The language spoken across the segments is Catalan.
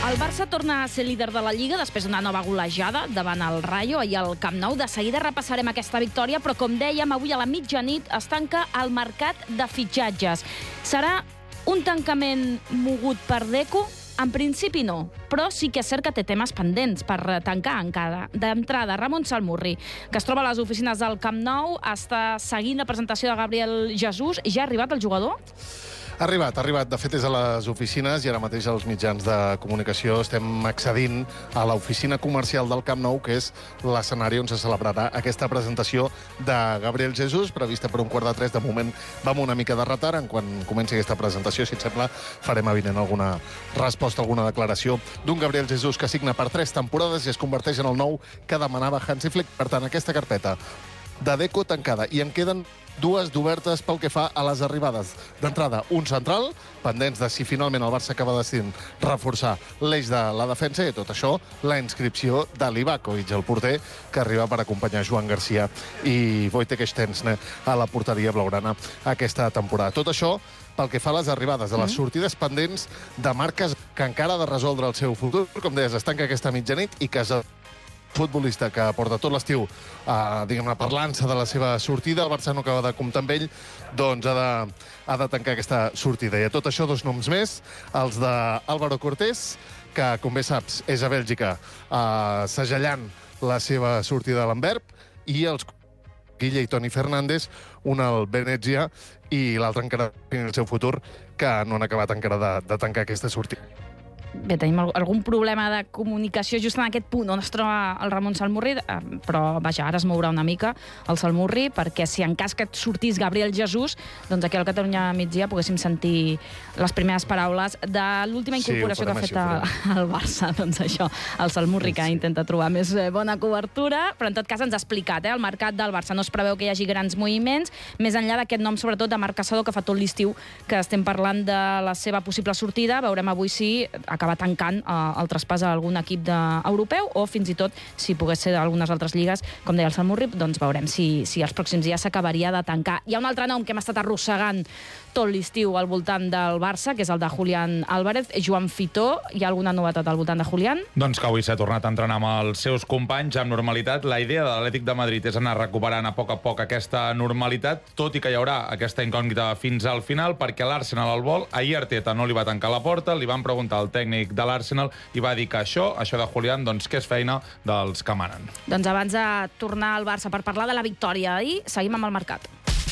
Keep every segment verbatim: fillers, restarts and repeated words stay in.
El Barça torna a ser líder de la Lliga després d'una nova golejada davant el Rayo i al Camp Nou. De seguida repassarem aquesta victòria, però com dèiem, avui a la mitjanit es tanca el mercat de fitxatges. Serà un tancament mogut per Deco? En principi no, però sí que és cert que té temes pendents per tancar encara. D'entrada, Ramon Salmurri, que es troba a les oficines del Camp Nou, està seguint la presentació de Gabriel Jesús. Ja ha arribat el jugador? Ha arribat, ha arribat. De fet, és a les oficines i ara mateix als mitjans de comunicació estem accedint a l'oficina comercial del Camp Nou, que és l'escenari on se celebrarà aquesta presentació de Gabriel Jesús, prevista per un quart de tres. De moment va amb una mica de retard. En quan comenci aquesta presentació, si et sembla, farem evident alguna resposta, alguna declaració d'un Gabriel Jesús que signa per tres temporades i es converteix en el nou que demanava Hansi Flick. Per tant, aquesta carpeta de Deco tancada. I en queden dues d'obertes pel que fa a les arribades. D'entrada, un central, pendents de si finalment el Barça acaba decidint reforçar l'eix de la defensa, i tot això, la inscripció de Livakovic, el porter, que arriba per acompanyar Joan Garcia i Wojtek Szczęsny a la porteria blaugrana aquesta temporada. Tot això pel que fa a les arribades, a les sortides pendents de marques que encara ha de resoldre el seu futur. Com deies, es tanca aquesta mitjanit i que és futbolista que porta tot l'estiu eh, diguem-ne, parlant-se de la seva sortida. El Barça no acaba de comptar amb ell, doncs ha de, ha de tancar aquesta sortida. I a tot això, dos noms més, els d'Álvaro Cortés, que, com bé saps, és a Bèlgica, eh, segellant la seva sortida a l'Antwerp, i els Guille i Toni Fernández, un al Venezia i l'altre encara en el seu futur, que no han acabat encara de, de tancar aquesta sortida. Bé, tenim algun problema de comunicació just en aquest punt on es troba el Ramon Salmurri, però vaja, ara es mourà una mica el Salmurri, perquè si en cas que sortís Gabriel Jesús, doncs aquí al Catalunya Migdia poguéssim sentir les primeres paraules de l'última incorporació sí, que ha fet així, el Barça. Doncs això, el Salmurri, que sí, intenta trobar més bona cobertura, però en tot cas ens ha explicat, eh, el mercat del Barça no es preveu que hi hagi grans moviments, més enllà d'aquest nom, sobretot de Marc Caçador, que fa tot l'estiu que estem parlant de la seva possible sortida. Veurem avui si acaba tancant eh, el traspàs a algun equip de, europeu, o fins i tot, si pogués ser d'algunes altres lligues, com deia el Salmurri, doncs veurem si, si els pròxims dies s'acabaria de tancar. Hi ha un altre nom que hem estat arrossegant tot l'estiu al voltant del Barça, que és el de Julián Álvarez, Joan Fitó. Hi ha alguna novetat al voltant de Julián? Doncs que avui s'ha tornat a entrenar amb els seus companys amb normalitat. La idea de l'Atlètic de Madrid és anar recuperant a poc a poc aquesta normalitat, tot i que hi haurà aquesta incògnita fins al final, perquè l'Arsenal el vol. Ahir Arteta no li va tancar la porta, li van preguntar al tècnic de l'Arsenal i va dir que això, això de Julián, doncs que és feina dels que manen. Doncs abans de tornar al Barça per parlar de la victòria d'ahir, seguim amb el mercat.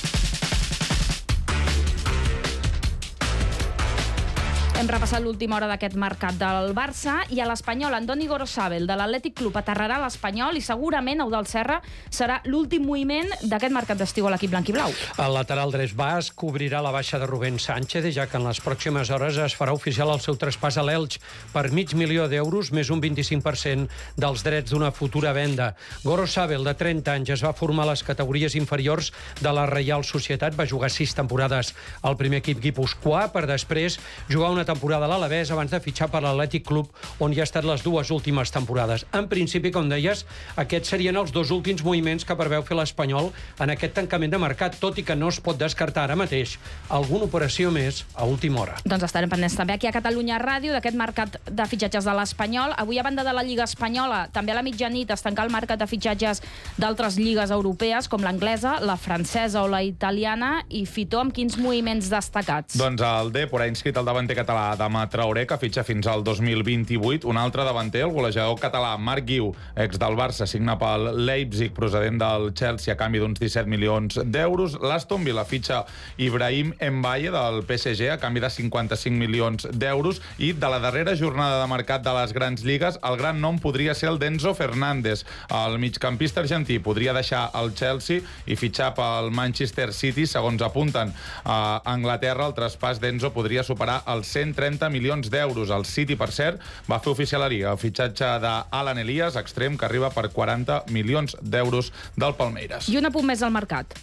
Hem repassat l'última hora d'aquest mercat del Barça, i a l'Espanyol, Andoni Gorosabel, de l'Atlètic Club, aterrarà a l'Espanyol, i segurament Eudald Serra serà l'últim moviment d'aquest mercat d'estiu a l'equip blanc-i-blau. El lateral dret basc cobrirà la baixa de Rubén Sánchez, ja que en les pròximes hores es farà oficial el seu traspàs a l'Elx per mig milió d'euros, més un vint-i-cinc per cent dels drets d'una futura venda. Gorosabel, de trenta anys, es va formar a les categories inferiors de la Reial Societat, va jugar sis temporades al primer equip guipuscoà, per després jugar una temporada a l'Alavés abans de fitxar per l'Atlètic Club, on hi ha estat les dues últimes temporades. En principi, com deies, aquests serien els dos últims moviments que preveu fer l'Espanyol en aquest tancament de mercat, tot i que no es pot descartar ara mateix alguna operació més a última hora. Doncs estarem pendents també aquí a Catalunya Ràdio d'aquest mercat de fitxatges de l'Espanyol. Avui, a banda de la Lliga Espanyola, també a la mitjanit es tanca el mercat de fitxatges d'altres lligues europees, com l'anglesa, la francesa o la italiana. I Fitó, amb quins moviments destacats? Doncs el Depor ha inscrit el davanter català Adama Traoré, que fitxa fins al dos mil vint-i-vuit. Un altre davanter, el golejador català Marc Guiu, ex del Barça, signa pel Leipzig, procedent del Chelsea, a canvi d'uns disset milions d'euros. L'Aston Villa fitxa Ibrahim Mbaye del P S G a canvi de cinquanta-cinc milions d'euros. I de la darrera jornada de mercat de les grans lligues, el gran nom podria ser el d'Enzo Fernández. El migcampista argentí podria deixar el Chelsea i fitxar pel Manchester City. Segons apunten a Anglaterra, el traspàs d'Enzo podria superar els cent trenta milions d'euros. El City, per cert, va fer oficial el fitxatge d'Alan Elias, extrem, que arriba per quaranta milions d'euros del Palmeiras. I un apunt més al mercat.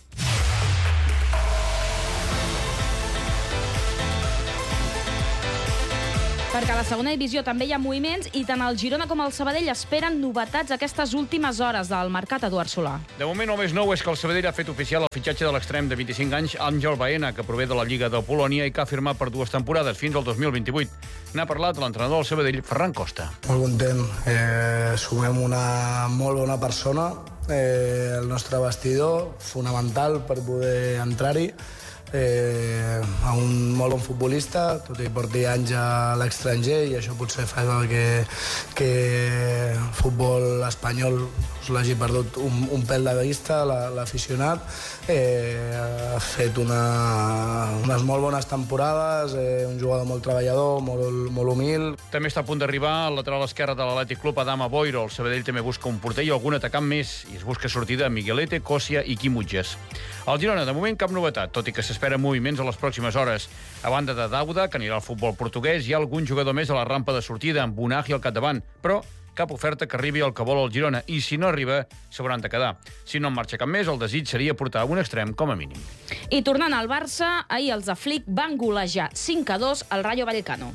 Perquè a la segona divisió també hi ha moviments i tant el Girona com el Sabadell esperen novetats aquestes últimes hores del mercat, Eduard Solà. De moment, el més nou és que el Sabadell ha fet oficial el fitxatge de l'extrem de vint-i-cinc anys, Àngel Baena, que prové de la Lliga de Polònia i que ha firmat per dues temporades, fins al dos mil vint-i-vuit. N'ha parlat l'entrenador del Sabadell, Ferran Costa. Molt content. Eh, sumem una molt bona persona. Eh, el nostre vestidor, fonamental per poder entrar-hi. Eh, a un molt bon futbolista, tot i porti anys a l'estranger, i això potser fa que, que el futbol espanyol us l'hagi perdut un, un pèl de vista, l'aficionat. Eh, ha fet una, unes molt bones temporades, eh, un jugador molt treballador, molt, molt humil. També està a punt d'arribar al lateral esquerre de l'Atlètic Club, Adama Boiro. El Sabadell també busca un porter i algun atacant més, i es busca sortida a Miguelete, Còsia i Quimutges. Al Girona, de moment, cap novetat, tot i que s'esperen moviments a les pròximes hores. A banda de Dauda, que anirà al futbol portuguès, hi ha algun jugador més a la rampa de sortida, amb Bonaji al capdavant, però cap oferta que arribi al que vol el Girona, i si no arriba, s'hauran de quedar. Si no en marxa cap més, el desig seria portar un extrem com a mínim. I tornant al Barça, ahir els de Flick van golejar cinc a dos al Rayo Vallecano.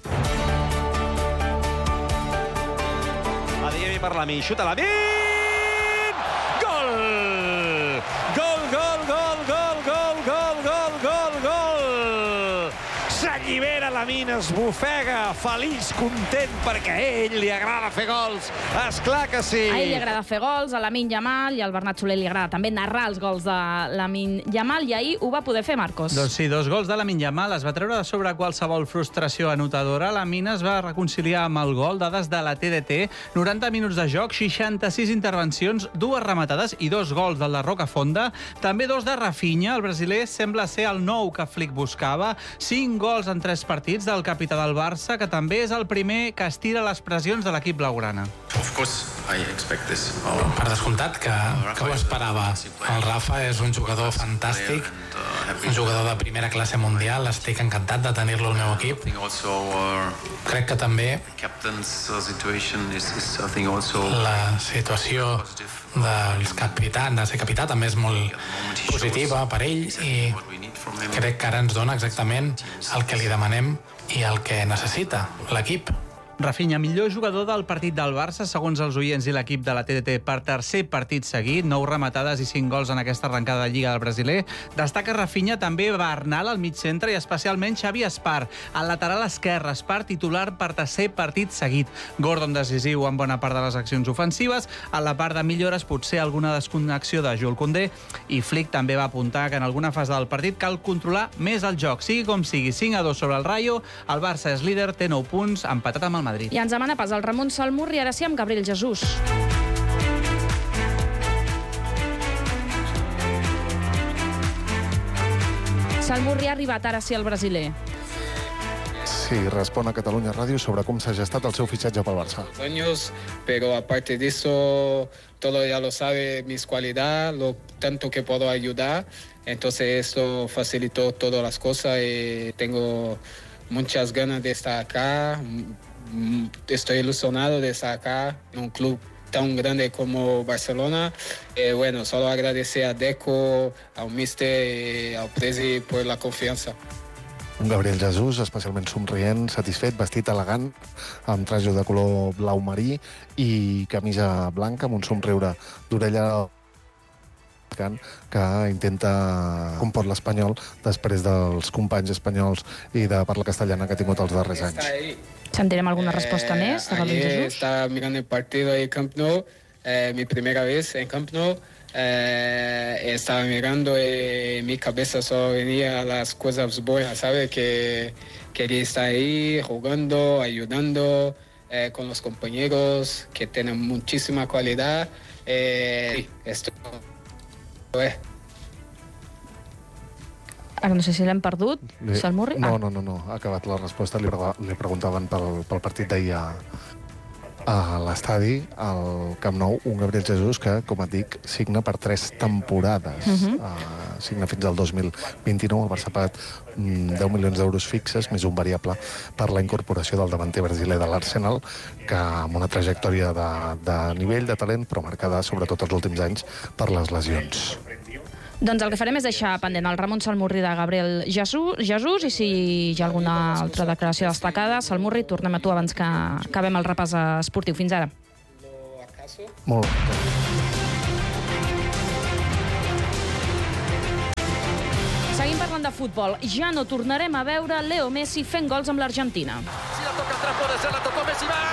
Adeyemi per Lamine, xuta Lamine! Gol! Gol, gol, gol, gol, gol, gol, gol, gol, gol! S'allibera Lamine, es bufega, feliç, content, perquè a ell li agrada fer gols. Esclar que sí! A ell li agrada fer gols, a Lamine Yamal, i al Bernat Soler li agrada també narrar els gols de Lamine Yamal, i ahir ho va poder fer Marcos. Doncs sí, dos gols de Lamine Yamal. Es va treure de sobre qualsevol frustració anotadora. Lamine es va reconciliar amb el gol, dades de la T D T, noranta minuts de joc, seixanta-sis intervencions, dues rematades i dos gols del de Rocafonda. També dos de Rafinha. El brasiler sembla ser el nou que Flick buscava. Cinc gols en tres partits del capità del Barça, que també és el primer que estira les pressions de l'equip blaugrana. Per descomptat que, que ho esperava. El Rafa és un jugador fantàstic, un jugador de primera classe mundial. Estic encantat de tenir-lo al meu equip. Crec que també la situació del capità, de ser capità, també és molt positiva per ell, i crec que ara ens dona exactament el que li demanem i el que necessita l'equip. Rafinha, millor jugador del partit del Barça, segons els oients i l'equip de la T D T, per tercer partit seguit, nou rematades i cinc gols en aquesta arrencada de Lliga del brasiler. Destaca Rafinha també Bernal al mig centre i especialment Xavi Espar, al lateral esquerre. Espar titular per tercer partit seguit. Gordon decisiu en bona part de les accions ofensives. A la part de millores potser alguna desconnexió de Jules Koundé, i Flick també va apuntar que en alguna fase del partit cal controlar més el joc. Sigui com sigui, cinc a dos sobre el Rayo, el Barça és líder, té nou punts, empatat amb el Madrid. I ens demana pas el Ramon Salmurri, ara sí amb Gabriel Jesús. Salmurri ha arribat ara sí al brasiler. Sí, respon a Catalunya Ràdio sobre com s'ha gestat el seu fitxatge pel Barça. Años, pero aparte de eso, todo ya lo sabe, mis cualidades, lo tanto que puedo ayudar. Entonces esto facilitó todas las cosas y tengo muchas ganas de estar acá. Estoy ilusionado de estar acá en un club tan grande como Barcelona. Eh, bueno, solo agradecer a Deco, al míster y al presi por la confiança. Un Gabriel Jesús especialment somrient, satisfet, vestit elegant, amb trajo de color blau marí i camisa blanca, amb un somriure d'orella que intenta com pot l'espanyol després dels companys espanyols i de parla castellana que ha tingut els darrers anys. Sentirem alguna resposta més de Gabriel Jesús? Estaba mirando el partido en Camp Nou, eh, mi primera vez en Camp Nou. Eh, estaba mirando y en mi cabeza solo venía las cosas buenas, ¿sabes? Que quería estar ahí jugando, ayudando eh, con los compañeros que tienen muchísima cualidad. Eh, esto eh. Ara no sé si l'hem perdut, Li... Salmurri. No, ah. no, no, no, ha acabat la resposta. Li, li preguntaven pel, pel partit d'ahir a, a l'estadi, al Camp Nou, un Gabriel Jesús que, com et dic, signa per tres temporades. Uh-huh. uh, signa fins al dos mil vint-i-nou. El Barça ha pagat mm, deu milions d'euros fixes, més un variable per la incorporació del davanter brasiler de l'Arsenal, que amb una trajectòria de, de nivell, de talent, però marcada sobretot els últims anys per les lesions. Doncs el que farem és deixar pendent el Ramon Salmurri de Gabriel Jesús, Jesús i si hi ha alguna altra declaració destacada, Salmurri, tornem a tu abans que acabem el repàs esportiu. Fins ara. Molt bé. Seguim parlant de futbol. Ja no tornarem a veure Leo Messi fent gols amb l'Argentina. Si la toca atrás, puede ser, la tocó Messi, va!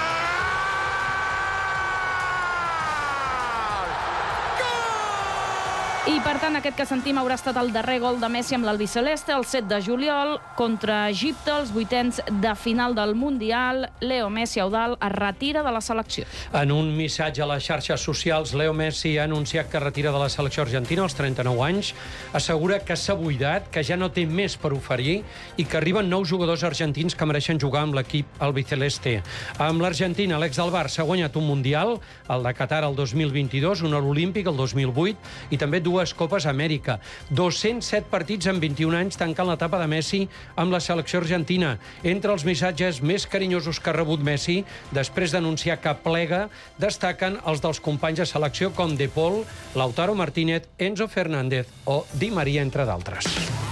I, per tant, aquest que sentim haurà estat el darrer gol de Messi amb l'albiceleste el set de juliol contra Egipte, els vuitens de final del Mundial. Leo Messi Eudald es retira de la selecció. En un missatge a les xarxes socials, Leo Messi ha anunciat que retira de la selecció argentina als trenta-nou anys, assegura que s'ha buidat, que ja no té més per oferir i que arriben nous jugadors argentins que mereixen jugar amb l'equip albiceleste. Amb l'Argentina, l'ex del Barça ha guanyat un Mundial, el de Qatar el dos mil vint-i-dos, un olímpic el dos mil vuit i també dues Copes Amèrica. dos-cents set partits en vint-i-un anys tancant l'etapa de Messi amb la selecció argentina. Entre els missatges més carinyosos que ha rebut Messi, després d'anunciar que plega, destaquen els dels companys de selecció com De Paul, Lautaro Martínez, Enzo Fernández o Di Maria, entre d'altres.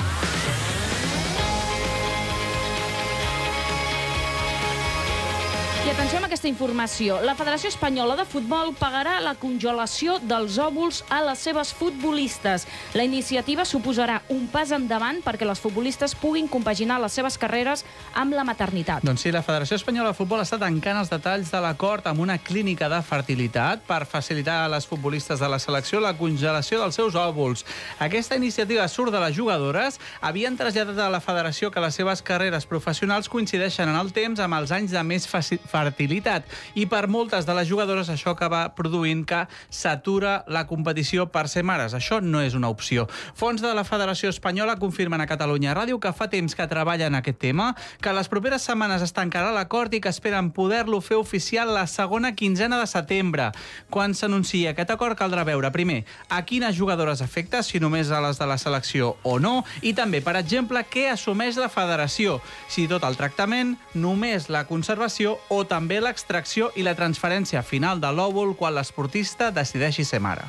I atenció amb aquesta informació. La Federació Espanyola de Futbol pagarà la congelació dels òvuls a les seves futbolistes. La iniciativa suposarà un pas endavant perquè les futbolistes puguin compaginar les seves carreres amb la maternitat. Doncs sí, la Federació Espanyola de Futbol està tancant els detalls de l'acord amb una clínica de fertilitat per facilitar a les futbolistes de la selecció la congelació dels seus òvuls. Aquesta iniciativa surt de les jugadores. Havien traslladat a la Federació que les seves carreres professionals coincideixen en el temps amb els anys de més fertilitat i per moltes de les jugadores això acaba produint que s'atura la competició per ser mares. Això no és una opció. Fons de la Federació Espanyola confirmen a Catalunya Ràdio que fa temps que treballa en aquest tema, que les properes setmanes es tancarà l'acord i que esperen poder-lo fer oficial la segona quinzena de setembre. Quan s'anunciï aquest acord caldrà veure, primer, a quines jugadores afecta, si només a les de la selecció o no, i també, per exemple, què assumeix la federació, si tot el tractament, només la conservació o també l'extracció i la transferència final de l'òvul quan l'esportista decideixi ser mare.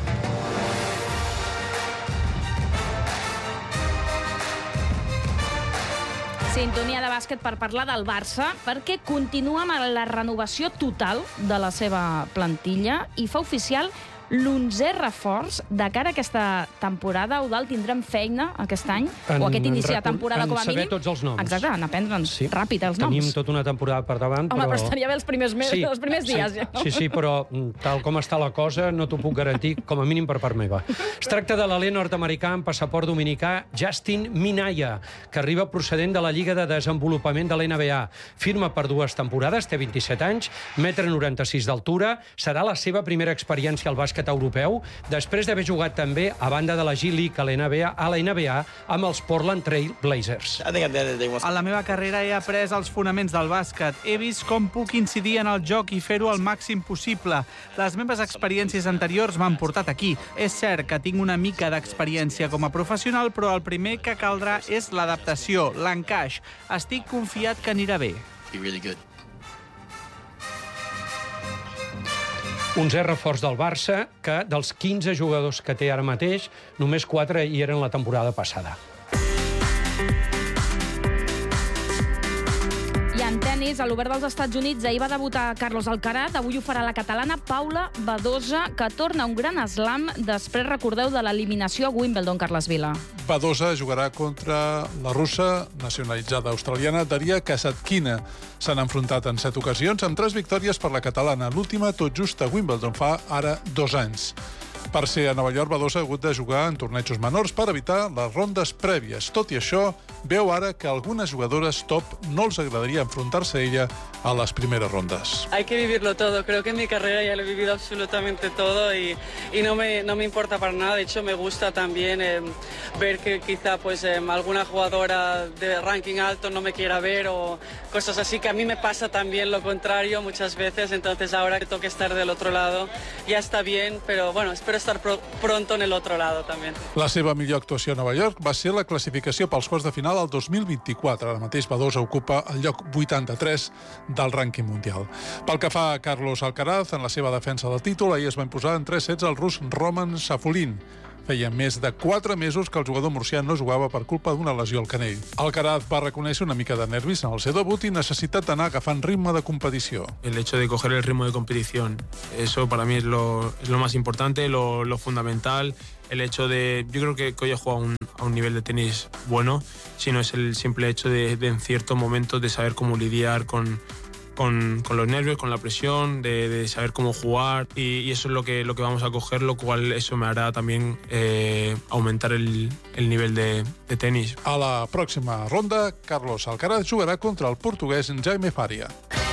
Sintonia de bàsquet per parlar del Barça, perquè continua amb la renovació total de la seva plantilla i fa oficial l'onzè reforç de cara a aquesta temporada. Eudald, tindrem feina aquest any, en, o aquest inici de temporada com a mínim. En saber tots els noms. Exacte, en aprendre'ns sí. ràpid els noms. Tenim tota una temporada per davant, Home, però... però estaria bé els primers, mesos, sí, els primers dies. Sí, ja, no? sí, sí, però tal com està la cosa no t'ho puc garantir, com a mínim per part meva. Es tracta de l'alè nord-americà amb passaport dominicà Justin Minaya, que arriba procedent de la Lliga de Desenvolupament de l'N B A. Firma per dues temporades, té vint-i-set anys, un noranta-sis metres d'altura, serà la seva primera experiència al bàsquet europeu, després d'haver jugat també a banda de la G-League a la N B A, a la N B A amb els Portland Trail Blazers. A la meva carrera he après els fonaments del bàsquet. He vist com puc incidir en el joc i fer-ho al màxim possible. Les meves experiències anteriors m'han portat aquí. És cert que tinc una mica d'experiència com a professional, però el primer que caldrà és l'adaptació, l'encaix. Estic confiat que anirà bé. Onzè reforç del Barça, que dels quinze jugadors que té ara mateix, només quatre hi eren la temporada passada. I en tenis, a l'Obert dels Estats Units, ahir va debutar Carlos Alcaraz, avui ho farà la catalana Paula Badosa, que torna un gran slam després, recordeu, de l'eliminació a Wimbledon, Carles Vila. Badosa jugarà contra la russa nacionalitzada australiana Daria Kasatkina. S'han enfrontat en set ocasions amb tres victòries per la catalana, l'última tot just a Wimbledon fa ara dos anys. Per ser a Nova York, Badosa ha hagut de jugar en tornejos menors per evitar les rondes prèvies. Tot i això, veu ara que a algunes jugadores top no els agradaria enfrontar-se a ella a les primeres rondes. Hay que vivirlo todo. Creo que en mi carrera ya lo he vivido absolutamente todo y, y no, me, no me importa para nada. De hecho, me gusta también eh, ver que quizá pues, eh, alguna jugadora de ranking alto no me quiera ver o cosas así, que a mí me pasa también lo contrario muchas veces. Entonces, ahora que tengo que estar del otro lado, ya está bien, pero bueno, espero estar pro pronto en el otro lado también. La seva millor actuació a Nova York va ser la classificació pels quarts de final al dos mil vint-i-quatre. Ara mateix Badosa ocupa el lloc vuitanta-tres del rànquing mundial. Pel que fa a Carlos Alcaraz, en la seva defensa del títol, ahir es va imposar en tres sets el rus Roman Safulin. Feia més de quatre mesos que el jugador murcià no jugava per culpa d'una lesió al canell. Alcaraz va reconèixer una mica de nervis en el seu debut i necessitat d'anar agafant ritme de competició. El hecho de coger el ritmo de competición, eso para mí es lo, es lo más importante, lo, lo fundamental. El hecho de, yo creo que, que hoy he jugado a un, a un nivel de tenis bueno, sino es el simple hecho de, de en ciertos momentos de saber cómo lidiar con, con, con los nervios, con la presión, de, de saber cómo jugar y, y eso es lo que, lo que vamos a coger, lo cual eso me hará también eh, aumentar el, el nivel de, de tenis. A la pròxima ronda, Carlos Alcaraz jugarà contra el portuguès Jaime Faria.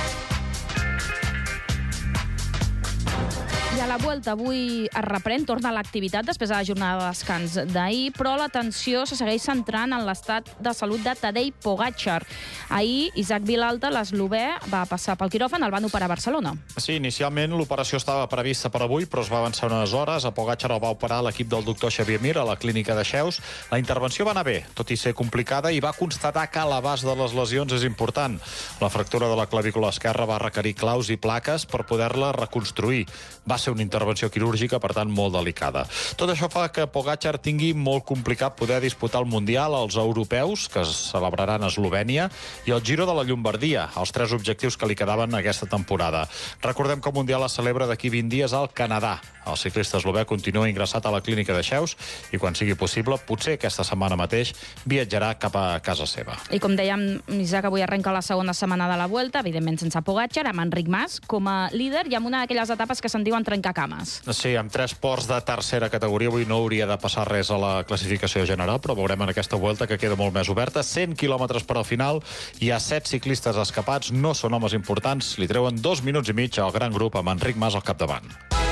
I a la Vuelta avui es reprèn, torna a l'activitat després de la jornada de descans d'ahir, però l'atenció se segueix centrant en l'estat de salut de Tadej Pogačar. Ahir, Isaac Vilalta, l'eslovè, va passar pel quiròfan, el van operar a Barcelona. Sí, inicialment l'operació estava prevista per avui, però es va avançar unes hores. A Pogačar el va operar l'equip del doctor Xavier Mir a la clínica de Xeus. La intervenció va anar bé, tot i ser complicada, i va constatar que l'abast de les lesions és important. La fractura de la clavícula esquerra va requerir claus i plaques per poder-la reconstruir. Va ser una intervenció quirúrgica, per tant, molt delicada. Tot això fa que Pogačar tingui molt complicat poder disputar el Mundial, els europeus, que es celebraran a Eslovènia, i el Giro de la Llombardia, els tres objectius que li quedaven aquesta temporada. Recordem que el Mundial es celebra d'aquí vint dies al Canadà. El ciclista eslovè continua ingressat a la clínica de Xeus i, quan sigui possible, potser aquesta setmana mateix viatjarà cap a casa seva. I com dèiem, Isaac, avui arrenca la segona setmana de la Vuelta, evidentment sense Pogačar, amb Enric Mas com a líder i amb una d'aquelles etapes que se'n diuen trencacames. Sí, amb tres ports de tercera categoria avui no hauria de passar res a la classificació general, però veurem en aquesta Vuelta que queda molt més oberta. cent quilòmetres per al final, hi ha set ciclistes escapats, no són homes importants, li treuen dos minuts i mig al gran grup amb Enric Mas al capdavant.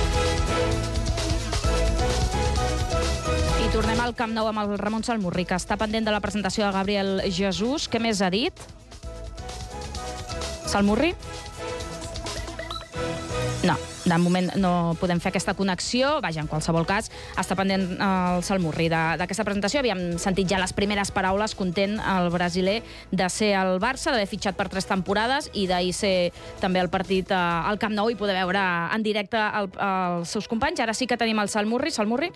I tornem al Camp Nou amb el Ramon Salmurri, que està pendent de la presentació de Gabriel Jesús. Què més ha dit? Salmurri? No, de moment no podem fer aquesta connexió. Vaja, en qualsevol cas, està pendent el Salmurri d'aquesta presentació. Havíem sentit ja les primeres paraules, content el brasiler de ser al Barça, d'haver fitxat per tres temporades i d'ahir ser també el partit al Camp Nou i poder veure en directe el, els seus companys. Ara sí que tenim el Salmurri. Salmurri?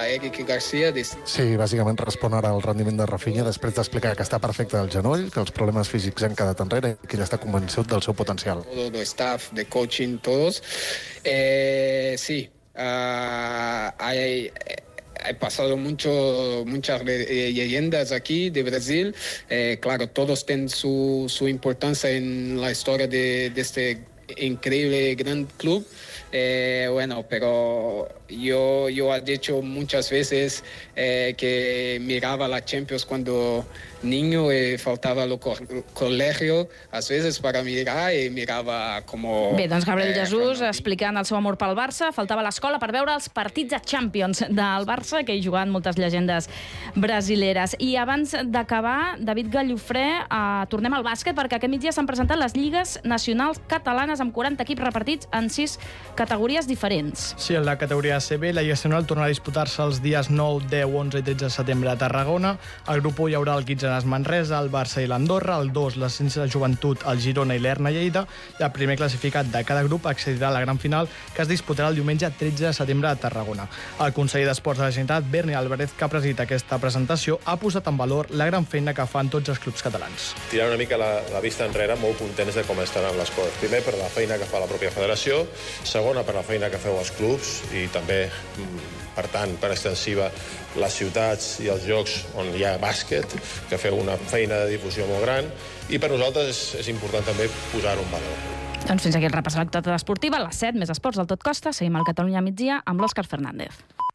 Sí, bàsicament respon ara al rendiment de Rafinha després d'explicar que està perfecte del genoll, que els problemes físics han quedat enrere i que ja està convençut del seu potencial. Todo el staff de coaching, todos. Eh, sí, uh, hay, he pasado mucho, muchas leyendas aquí de Brasil. Eh, claro, todos tienen su, su importancia en la historia de, de este increíble gran club. Eh, bueno, pero yo, yo he dicho muchas veces eh, que miraba la Champions cuando niño y faltaba al co colegio, a veces para mirar y miraba como... Bé, doncs Gabriel eh, Jesús explicant el seu amor pel Barça, faltava l'escola per veure els partits de Champions del Barça, que hi jugaven moltes llegendes brasileres. I abans d'acabar, David Gallofré, eh, tornem al bàsquet, perquè aquest migdia s'han presentat les lligues nacionals catalanes amb quaranta equips repartits en sis categories diferents. Sí, en la categoria C B, la Lliga Nacional torna a disputar-se els dies nou, deu, onze i tretze de setembre a Tarragona. Al grup u hi haurà el Quitxanes Manresa, el Barça i l'Andorra, el dos, la Ciència de Joventut, el Girona i l'Erna Lleida, i el primer classificat de cada grup accedirà a la gran final, que es disputarà el diumenge tretze de setembre a Tarragona. El conseller d'Esports de la Generalitat, Berni Álvarez, que ha presidit aquesta presentació, ha posat en valor la gran feina que fan tots els clubs catalans. Tirant una mica la, la vista enrere, molt contents de com estaran les coses. Primer, per la feina que fa la pròpia federació, segona, per la feina que feu els clubs i també, per tant, per extensiva, les ciutats i els llocs on hi ha bàsquet, que feu una feina de difusió molt gran, i per nosaltres és, és important també posar-ho en valor. Doncs fins aquí el repàs a l'actualitat esportiva. A les set, més esports del Tot Costa. Seguim al Catalunya migdia amb l'Òscar Fernández.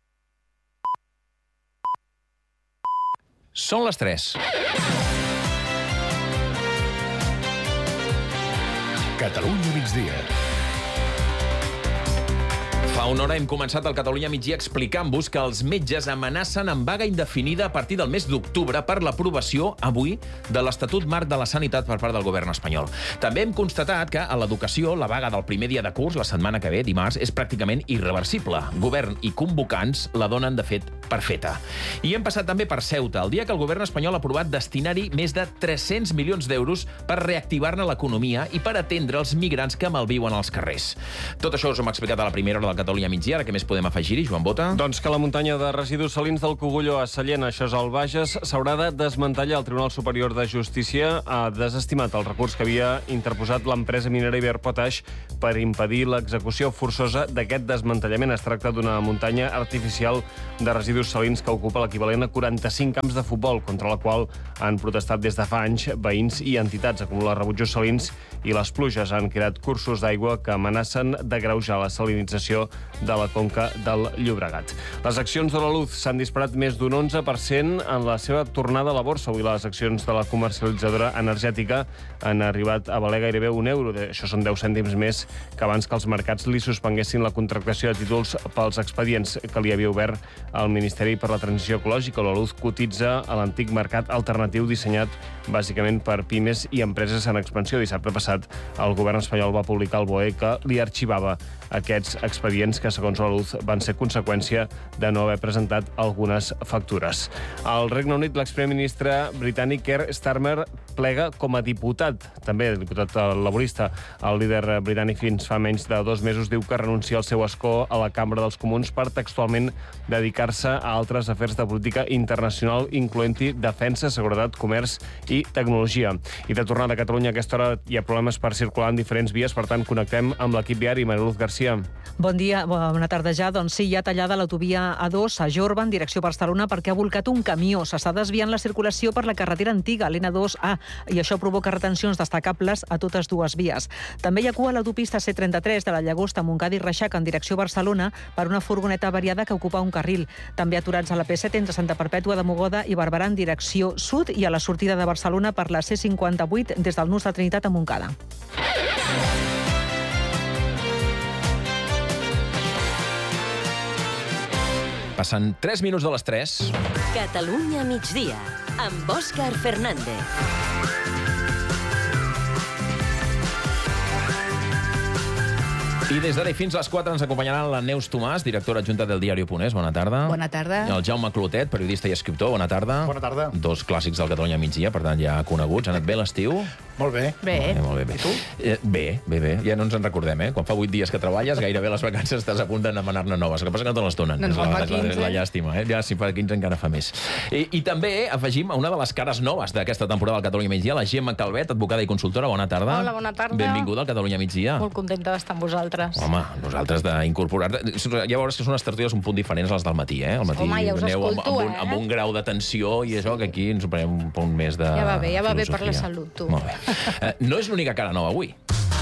Són les tres. Catalunya migdia. Fa una hora hem començat el Catalunya migdia explicant-vos que els metges amenacen amb vaga indefinida a partir del mes d'octubre per l'aprovació, avui, de l'Estatut Marc de la Sanitat per part del govern espanyol. També hem constatat que a l'educació la vaga del primer dia de curs, la setmana que ve, dimarts, és pràcticament irreversible. Govern i convocants la donen, de fet, per feta. I hem passat també per Ceuta, el dia que el govern espanyol ha aprovat destinar-hi més de tres-cents milions d'euros per reactivar-ne l'economia i per atendre els migrants que malviuen als carrers. Tot això us ho hem explicat a la primera hora del Catalunya migdia. Ara què més podem afegir-hi, Joan Bota? Doncs que la muntanya de residus salins del Cogulló a Sallent, això és al Bages, s'haurà de desmantellar. El Tribunal Superior de Justícia ha desestimat el recurs que havia interposat l'empresa minera Iberpotash per impedir l'execució forçosa d'aquest desmantellament. Es tracta d'una muntanya artificial de residus salins que ocupa l'equivalent a quaranta-cinc camps de futbol, contra la qual han protestat des de fa anys veïns i entitats. Acumula rebutjos salins i les pluges han creat cursos d'aigua que amenacen d'agreujar la salinització de la conca del Llobregat. Les accions de la Luz s'han disparat més d'un onze per cent en la seva tornada a la borsa. Avui les accions de la comercialitzadora energètica han arribat a valer gairebé un euro. Això són deu cèntims més que abans que els mercats li suspenguessin la contractació de títols pels expedients que li havia obert el Ministeri per la Transició Ecològica. La Luz cotitza a l'antic mercat alternatiu dissenyat bàsicament per pimes i empreses en expansió. Dissabte passat el govern espanyol va publicar el B O E que li arxivava aquests expedients que, segons la Luz, van ser conseqüència de no haver presentat algunes factures. Al Regne Unit, l'exprimer ministre britànic Keir Starmer plega com a diputat, també diputat laborista. El líder britànic fins fa menys de dos mesos diu que renuncia al seu escó a la Cambra dels Comuns per textualment dedicar-se a altres afers de política internacional, incloent-hi defensa, seguretat, comerç i tecnologia. I de tornada a Catalunya a aquesta hora hi ha problemes per circular en diferents vies, per tant connectem amb l'equip viari. Mariluz García. Bon dia, bona tarda ja. Doncs sí, hi ha tallada l'autovia A dos a Jorba, en direcció a Barcelona, perquè ha volcat un camió. S'està desviant la circulació per la carretera antiga, l'N dos A, i això provoca retencions destacables a totes dues vies. També hi ha cua a l'autopista C trenta-tres de la Llagosta, Montcada i Reixac, en direcció a Barcelona, per una furgoneta avariada que ocupa un carril. També aturats a la P set entre Santa Perpètua de Mogoda i Barberà en direcció sud i a la sortida de Barcelona per la C cinquanta-vuit des del Nus de Trinitat a Montcada. Passen tres minuts de les tres. Catalunya migdia, amb Òscar Fernández. I des d'ara fins a les quatre ens acompanyaran la Neus Tomàs, directora adjunta del Diario.es. Bona tarda. Bona tarda. El Jaume Clotet, periodista i escriptor. Bona tarda. Bona tarda. Dos clàssics del Catalunya migdia, per tant ja coneguts. Ha anat bé l'estiu? Molt bé. Bé. Eh, molt bé, bé. I tu? Eh, bé, bé, bé. Ja no ens en recordem, eh? Quan fa vuit dies que treballes, gairebé les vacances estàs a punt de demanar-ne noves. El que passa que no te les donen. Doncs és la, fa la, quinze. la llàstima, eh? Ja si fa quinze encara fa més. I, I també afegim a una de les cares noves d'aquesta temporada del Catalunya migdia, la Gemma Calvet, advocada i consultora. Bona tarda. Hola, bona tarda. Benvinguda al Catalunya migdia. Molt contenta d'estar amb vosaltres. Home, nosaltres d'incorporar-te... Ja veuràs que són unes tertúlies un punt diferents a les del matí, eh? Al matí Home, ja us aneu amb, escolto, amb, un, eh? amb un grau de tensió i això, que aquí ens ho prenem un punt més de Ja va bé, ja va bé filosofia. per la salut, tu. Molt bé. Eh, no és l'única cara nova avui.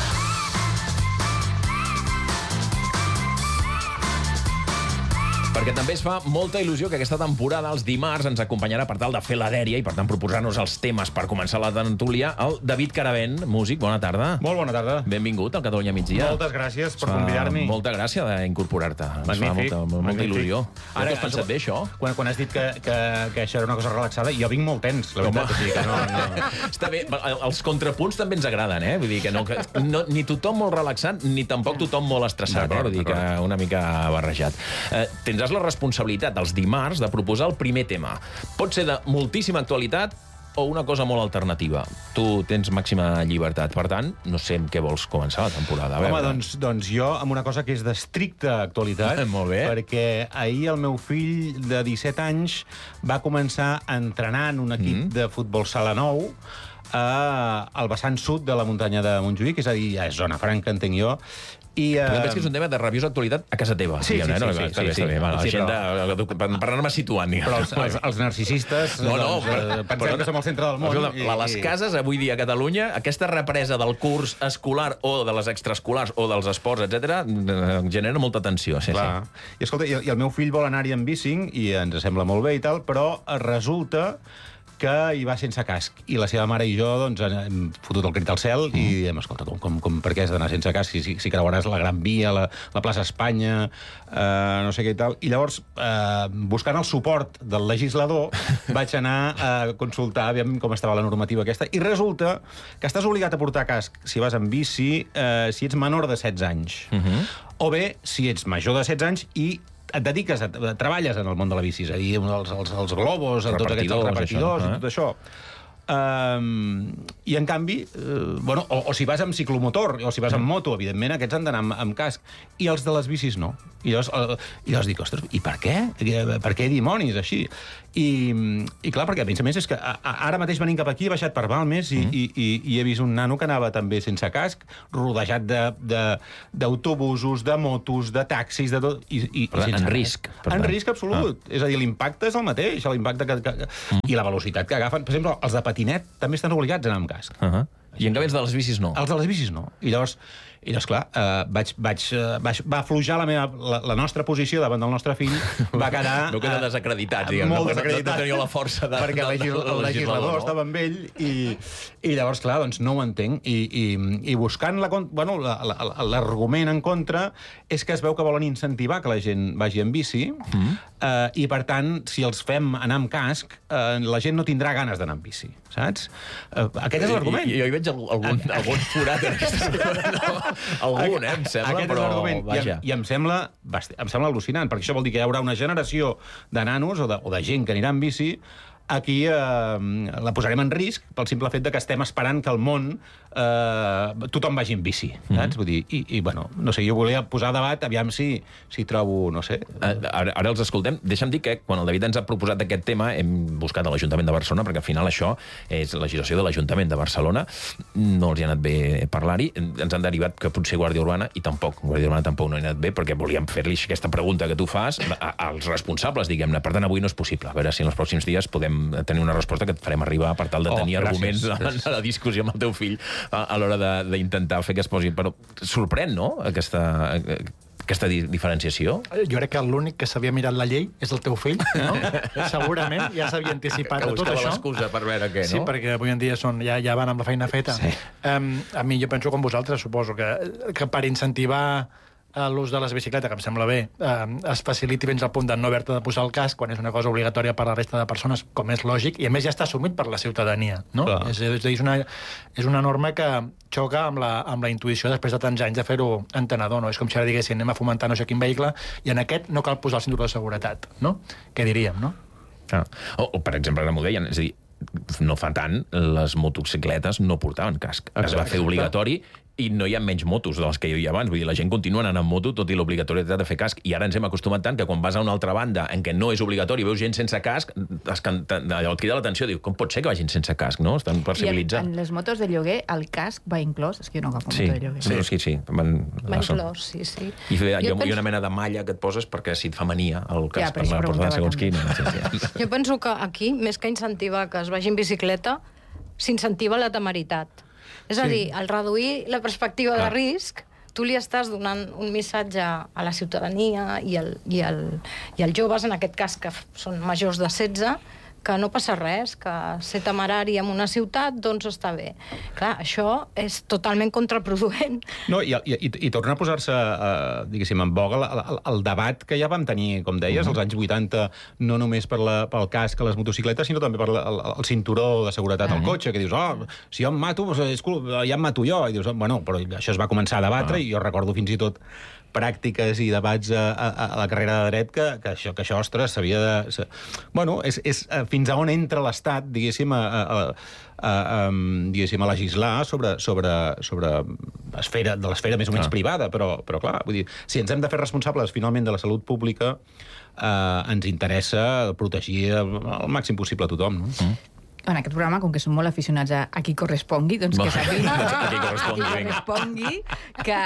Perquè també es fa molta il·lusió que aquesta temporada, els dimarts, ens acompanyarà per tal de fer la dèria i, per tant, proposar-nos els temes per començar la tertúlia, el David Caravent, músic. Bona tarda. Molt bona tarda. Benvingut al Catalunya migdia. Moltes gràcies per Fa convidar-me. Molta gràcia d'incorporar-te. Ens fa Magnífic. molta, molta magnífic. il·lusió. Ara, Ara, has pensat bé, això? Quan, quan has dit que, que, que això era una cosa relaxada, jo vinc molt tens, la veritat. O sigui que no, no. Està bé, els contrapunts també ens agraden, eh? Vull dir que, no, que no, ni tothom molt relaxat, ni tampoc tothom molt estressat, eh? Vull dir que una mica barrejat. Eh, tindràs la responsabilitat dels dimarts de proposar el primer tema. Pot ser de moltíssima actualitat o una cosa molt alternativa. Tu tens màxima llibertat. Per tant, no sé amb què vols començar la temporada. A Home, veure. doncs, doncs jo amb una cosa que és d'estricta actualitat. Molt bé. Perquè ahir el meu fill de disset anys va començar a entrenar en un equip mm. de futbol sala nou a, al vessant sud de la muntanya de Montjuïc, és a dir, ja és zona franca, entenc jo. I, uh... Però penso que és un tema de rabiosa actualitat a casa teva. Sí, diguem, sí, eh? no? sí, sí, Està bé, sí, està bé. sí. Va, la Sí, gent però- de... per, per anar-me situant. Diguem. Però els, els, els narcisistes No, no, doncs, però, eh, pensem però, que som al centre del món. Escolta, i- a les cases, avui dia a Catalunya, aquesta represa del curs escolar o de les extraescolars o dels esports, etcètera, genera molta tensió. Sí, Clar. I, escolta, i, i el meu fill vol anar-hi amb bicing, i ens sembla molt bé i tal, però resulta que hi va sense casc. I la seva mare i jo doncs, hem fotut el crit al cel mm. i diem, escolta, com, com, com, per què has d'anar sense casc si, si, si creuaràs la Gran Via, la, la plaça Espanya, eh, no sé què i tal. I llavors, eh, buscant el suport del legislador, vaig anar a consultar aviam com estava la normativa aquesta, i resulta que estàs obligat a portar casc si vas amb bici, eh, si ets menor de setze anys. Uh -huh. O bé, si ets major de setze anys i et dediques, a, treballes en el món de la bici, és a dir, els, els, els globos, tots aquests els repartidors, i tot això. Um, I, en canvi, uh, bueno, o, o si vas amb ciclomotor, o si vas amb moto, evidentment, aquests han d'anar amb, amb casc. I els de les bicis no. I llavors, uh, i llavors dic, ostres, i per què? Per què dimonis, així? I, i clar, perquè, a més a més, és que a, a, ara mateix venint cap aquí, he baixat per Balmes i, mm. i, i, i he vist un nano que anava també sense casc, rodejat d'autobusos, de, de, de motos, de taxis, de tot... I, i, per tant, en risc. Per en risc absolut. Ah. És a dir, l'impacte és el mateix, l'impacte que, que, mm. i la velocitat que agafen. Per exemple, els de patinet també estan obligats a anar amb casc. Uh -huh. I en canvi els de les bicis no. Els de les bicis no. I llavors, i llavors clar, eh, vaig, vaig, uh, vaig, va aflujar la, meva, la, la nostra posició davant del nostre fill, va quedar... No queda uh, desacreditat, diguem. Molt no, desacreditat. No teniu la força de, perquè de, el, de, de, el legislador no? estava amb ell i, i llavors, clar, doncs no ho entenc. I, i, i buscant la, bueno, l'argument en contra és que es veu que volen incentivar que la gent vagi en bici mm. eh, i, per tant, si els fem anar amb casc, eh, la gent no tindrà ganes d'anar amb bici, saps? Eh, aquest és l'argument. Jo hi veig algun, algun forat en aquesta no? Algun, eh, em sembla, aquest però vaja. I, em, i em, sembla, em sembla al·lucinant, perquè això vol dir que hi haurà una generació de nanos o de, o de gent que anirà amb bici. Aquí eh, la posarem en risc pel simple fet de que estem esperant que el món eh, tothom vagi en bici, saps? Mm-hmm. Vull dir, i, i, bueno, no sé, jo volia posar a debat, aviam si, si trobo, no sé... Ara, ara els escoltem. Deixa'm dir que quan el David ens ha proposat aquest tema hem buscat a l'Ajuntament de Barcelona, perquè al final això és la legislació de l'Ajuntament de Barcelona. No els hi ha anat bé parlar-hi. Ens han derivat que potser Guàrdia Urbana, i tampoc, Guàrdia Urbana tampoc no hi ha anat bé, perquè volíem fer-li aquesta pregunta que tu fas als responsables, diguem-ne. Per tant, avui no és possible. A veure si en els pròxims dies podem tenir una resposta que et farem arribar per tal de tenir oh, arguments gràcies. a la discussió amb el teu fill a, a l'hora d'intentar fer que es posi... Però sorprèn, no?, aquesta, aquesta di diferenciació. Jo crec que l'únic que s'havia mirat la llei és el teu fill, no? Segurament ja s'havia anticipat que, que a tot això. l'excusa per veure què, no? Sí, perquè avui en dia són, ja, ja van amb la feina feta. Sí. Um, a mi jo penso com vosaltres, suposo, que, que per incentivar l'ús de les bicicletes, que em sembla bé, eh, es faciliti fins al punt de no haver-te de posar el casc quan és una cosa obligatòria per a la resta de persones, com és lògic, i a més ja està assumit per la ciutadania, no? És, és, és, una, és una norma que xoca amb la, amb la intuïció després de tants anys de fer-ho entenedor, no? És com si ara diguessin anem a fomentar no sé quin vehicle i en aquest no cal posar el cinturó de seguretat, no? Què diríem, no? Ah. O, o, per exemple, ara m'ho deien, és a dir, no fa tant, les motocicletes no portaven casc. Es va fer obligatori i no hi ha menys motos de les que hi havia abans. Vull dir, la gent continua anant amb moto tot i l'obligatorietat de fer casc. I ara ens hem acostumat tant que quan vas a una altra banda en què no és obligatori i veus gent sense casc, allò et crida l'atenció, diu, com pot ser que vagin sense casc, no? Estan per civilitzar. I en, en les motos de lloguer el casc va inclòs? És que jo no agafo sí, moto de lloguer. Sí, sí, sí. Van, va inclòs, sí, sí. I hi ha, penso... una mena de malla que et poses perquè si et fa mania el casc ja, per la portada segons quin. Sí, sí. Jo penso que aquí, més que incentivar que es vagi en bicicleta, s'incentiva la temeritat. És a dir, al reduir la perspectiva de risc, tu li estàs donant un missatge a la ciutadania i, el, i, el, i als joves, en aquest cas que són majors de setze, que no passa res, que ser temerari en una ciutat, doncs està bé. Clar, això és totalment contraproduent. No, i, i, i torna a posar-se, uh, diguéssim, en boga el, el, el debat que ja vam tenir, com deies, als anys vuitanta, no només per la, pel casc a les motocicletes, sinó també per la, el, el cinturó de seguretat al cotxe, que dius, oh, si jo em mato, doncs, ja em mato jo. I dius, oh, bueno, però això es va començar a debatre, ah. i jo recordo fins i tot pràctiques i debats a, a, a la carrera de dret que, que, això, que això, ostres, s'havia de... Se... Bueno, és, és fins a on entra l'Estat, diguéssim, a, a, a, a, diguéssim, a legislar sobre, sobre, sobre esfera, de l'esfera més o menys ah. privada, però, però clar, vull dir, si ens hem de fer responsables finalment de la salut pública, eh, ens interessa protegir el màxim possible a tothom, no? Mm. En aquest programa, com que som molt aficionats a, a qui correspongui, doncs que sàpigui a qui correspongui, a qui correspongui que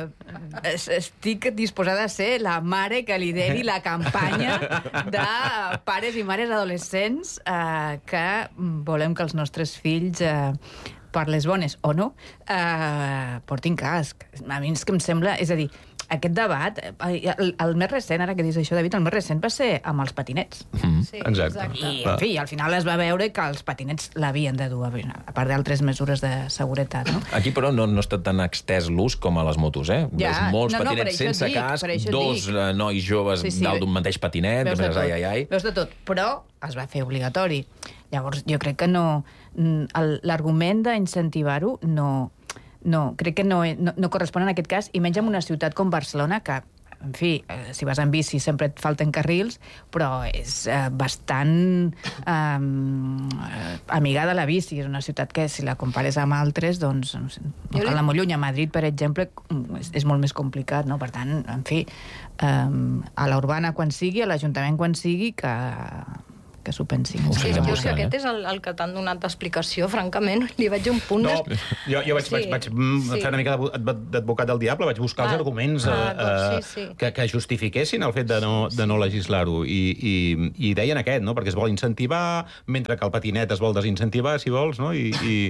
estic disposada a ser la mare que lideri la campanya de pares i mares adolescents eh, que volem que els nostres fills, eh, per les bones o no, eh, portin casc. A mi és que em sembla... És a dir, aquest debat, el, el més recent, ara que dius això, David, el més recent va ser amb els patinets. Mm. Sí, exacte. I, en fi, al final es va veure que els patinets l'havien de dur, a part d'altres mesures de seguretat, no? Aquí, però, no, no està tan extès l'ús com a les motos, eh? Ja, Ves molts no, no, patinets sense dic, casc, dos dic. nois joves sí, sí, dalt d'un mateix patinet, veus de tot, ai, ai, ai. Veus de tot, però es va fer obligatori. Llavors, jo crec que no... L'argument d'incentivar-ho no... No, crec que no, no, no correspon en aquest cas, i menys en una ciutat com Barcelona, que en fi, eh, si vas en bici sempre et falten carrils, però és eh, bastant eh, amiga de la bici. És una ciutat que, si la compares amb altres, doncs, no sé, no cal anar molt lluny. A Madrid, per exemple, és, és molt més complicat, no? Per tant, en fi, eh, a la urbana quan sigui, a l'Ajuntament quan sigui, que... que s'ho pensin. Sí, jo si aquest és el, el que t'han donat d'explicació, francament, li veig un punt... No, des... jo, jo vaig, sí. vaig, vaig mm, Sí. fer una mica d'advocat del diable, vaig buscar ah, els arguments ah, eh, doncs sí, sí. Que, que justifiquessin el fet de no, de no legislar-ho. I, i, I deien aquest, no? Perquè es vol incentivar, mentre que el patinet es vol desincentivar, si vols, no? I, i,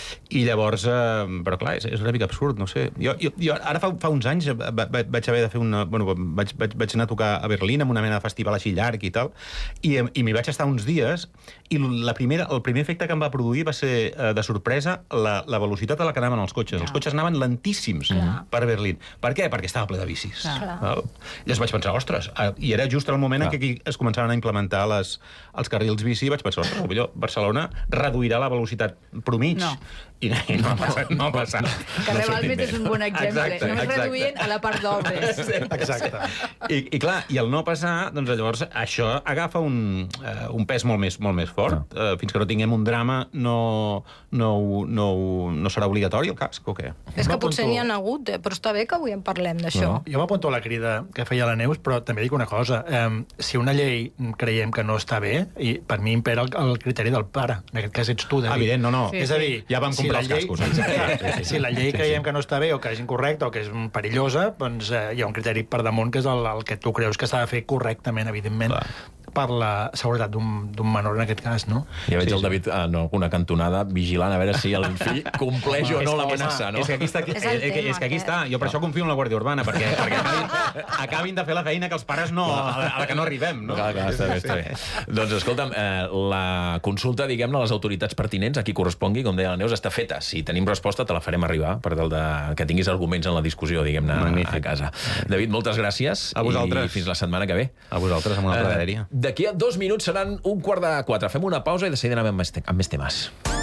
i llavors... Eh, però clar, és, és una mica absurd, no sé. Jo, jo, jo ara fa, fa uns anys va, va, vaig haver de fer una... Bueno, vaig, vaig, vaig anar a tocar a Berlín amb una mena de festival així llarg i tal, i, i m'hi vaig estar uns dies. I la primera, el primer efecte que em va produir va ser, eh, de sorpresa, la, la velocitat a la que anaven els cotxes. Els cotxes anaven lentíssims Clar. per Berlín. Per què? Perquè estava ple de bicis. Clar. Val? Llavors vaig pensar, ostres, i era just el moment Clar. en què aquí es començaven a implementar les, els carrils bici, vaig pensar, ostres, potser Barcelona reduirà la velocitat promig. No. I no, i no ha passat. No ha passat. Carrer Balmes és un bon exemple. Exacte, Només exacte. reduïen a la part d'obres. Exacte. I, I clar, i al no passar, doncs llavors això agafa un, uh, un pes molt més, molt més fort. Uh, fins que no tinguem un drama no, no, no, no serà obligatori el casc o què? És que potser n'hi ha hagut, eh? Però està bé que avui en parlem d'això. No. Jo m'apunto a la crida que feia la Neus, però també dic una cosa. Eh, si una llei creiem que no està bé, i per mi impera el, el criteri del pare. En aquest cas ets tu, David. Evident, no, no. Sí, és a dir, ja vam comprar si els llei, cascos. Eh? Sí, sí, si la llei sí, creiem sí. que no està bé o que és incorrecta o que és perillosa, doncs eh, hi ha un criteri per damunt que és el, el que tu creus que s'ha de fer correctament, evidentment. Clar. Per la seguretat d'un menor, en aquest cas, no? Ja veig sí, el David en alguna cantonada vigilant a veure si el fill compleix o no l'amenaça, no? És que aquí està, és, és, és, és que aquí està. Jo per això confio en la Guàrdia Urbana, perquè, perquè acabin, acabin de fer la feina que els pares no, a la, a la que no arribem, no? Clar, clar, està bé, està bé. Doncs escolta'm, eh, la consulta, diguem-ne, a les autoritats pertinents, a qui correspongui, com deia la Neus, està feta. Si tenim resposta, te la farem arribar, per tal de que tinguis arguments en la discussió, diguem-ne, a casa. David, moltes gràcies. A vosaltres. I fins la setmana que ve. A vosaltres, amb una Eh, praderia. D'aquí a dos minuts seran un quart de quatre. Fem una pausa i de seguida anem amb més, te amb més temes.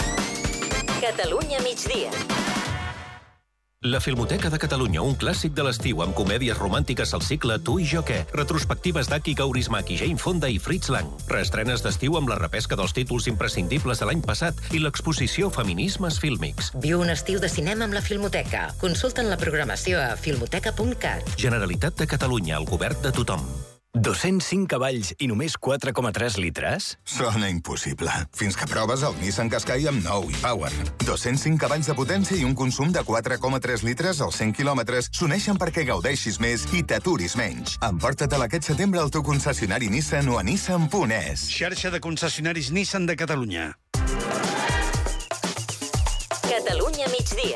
Catalunya migdia. La Filmoteca de Catalunya, un clàssic de l'estiu amb comèdies romàntiques al cicle Tu i jo què, retrospectives d'Aki Kaurismäki, Jane Fonda i Fritz Lang, reestrenes d'estiu amb la repesca dels títols imprescindibles de l'any passat i l'exposició Feminismes fílmics. Viu un estiu de cinema amb la Filmoteca. Consulta'n la programació a filmoteca punt cat. Generalitat de Catalunya, el govern de tothom. dos-cents cinc cavalls i només quatre coma tres litres? Sona impossible. Fins que proves el Nissan Qashqai amb nou e-Power. dos-cents cinc cavalls de potència i un consum de quatre coma tres litres als cent quilòmetres s'uneixen perquè gaudeixis més i t'aturis menys. Emporta-te'l aquest setembre al teu concessionari Nissan o a nissan punt es. Xarxa de concessionaris Nissan de Catalunya. Catalunya migdia.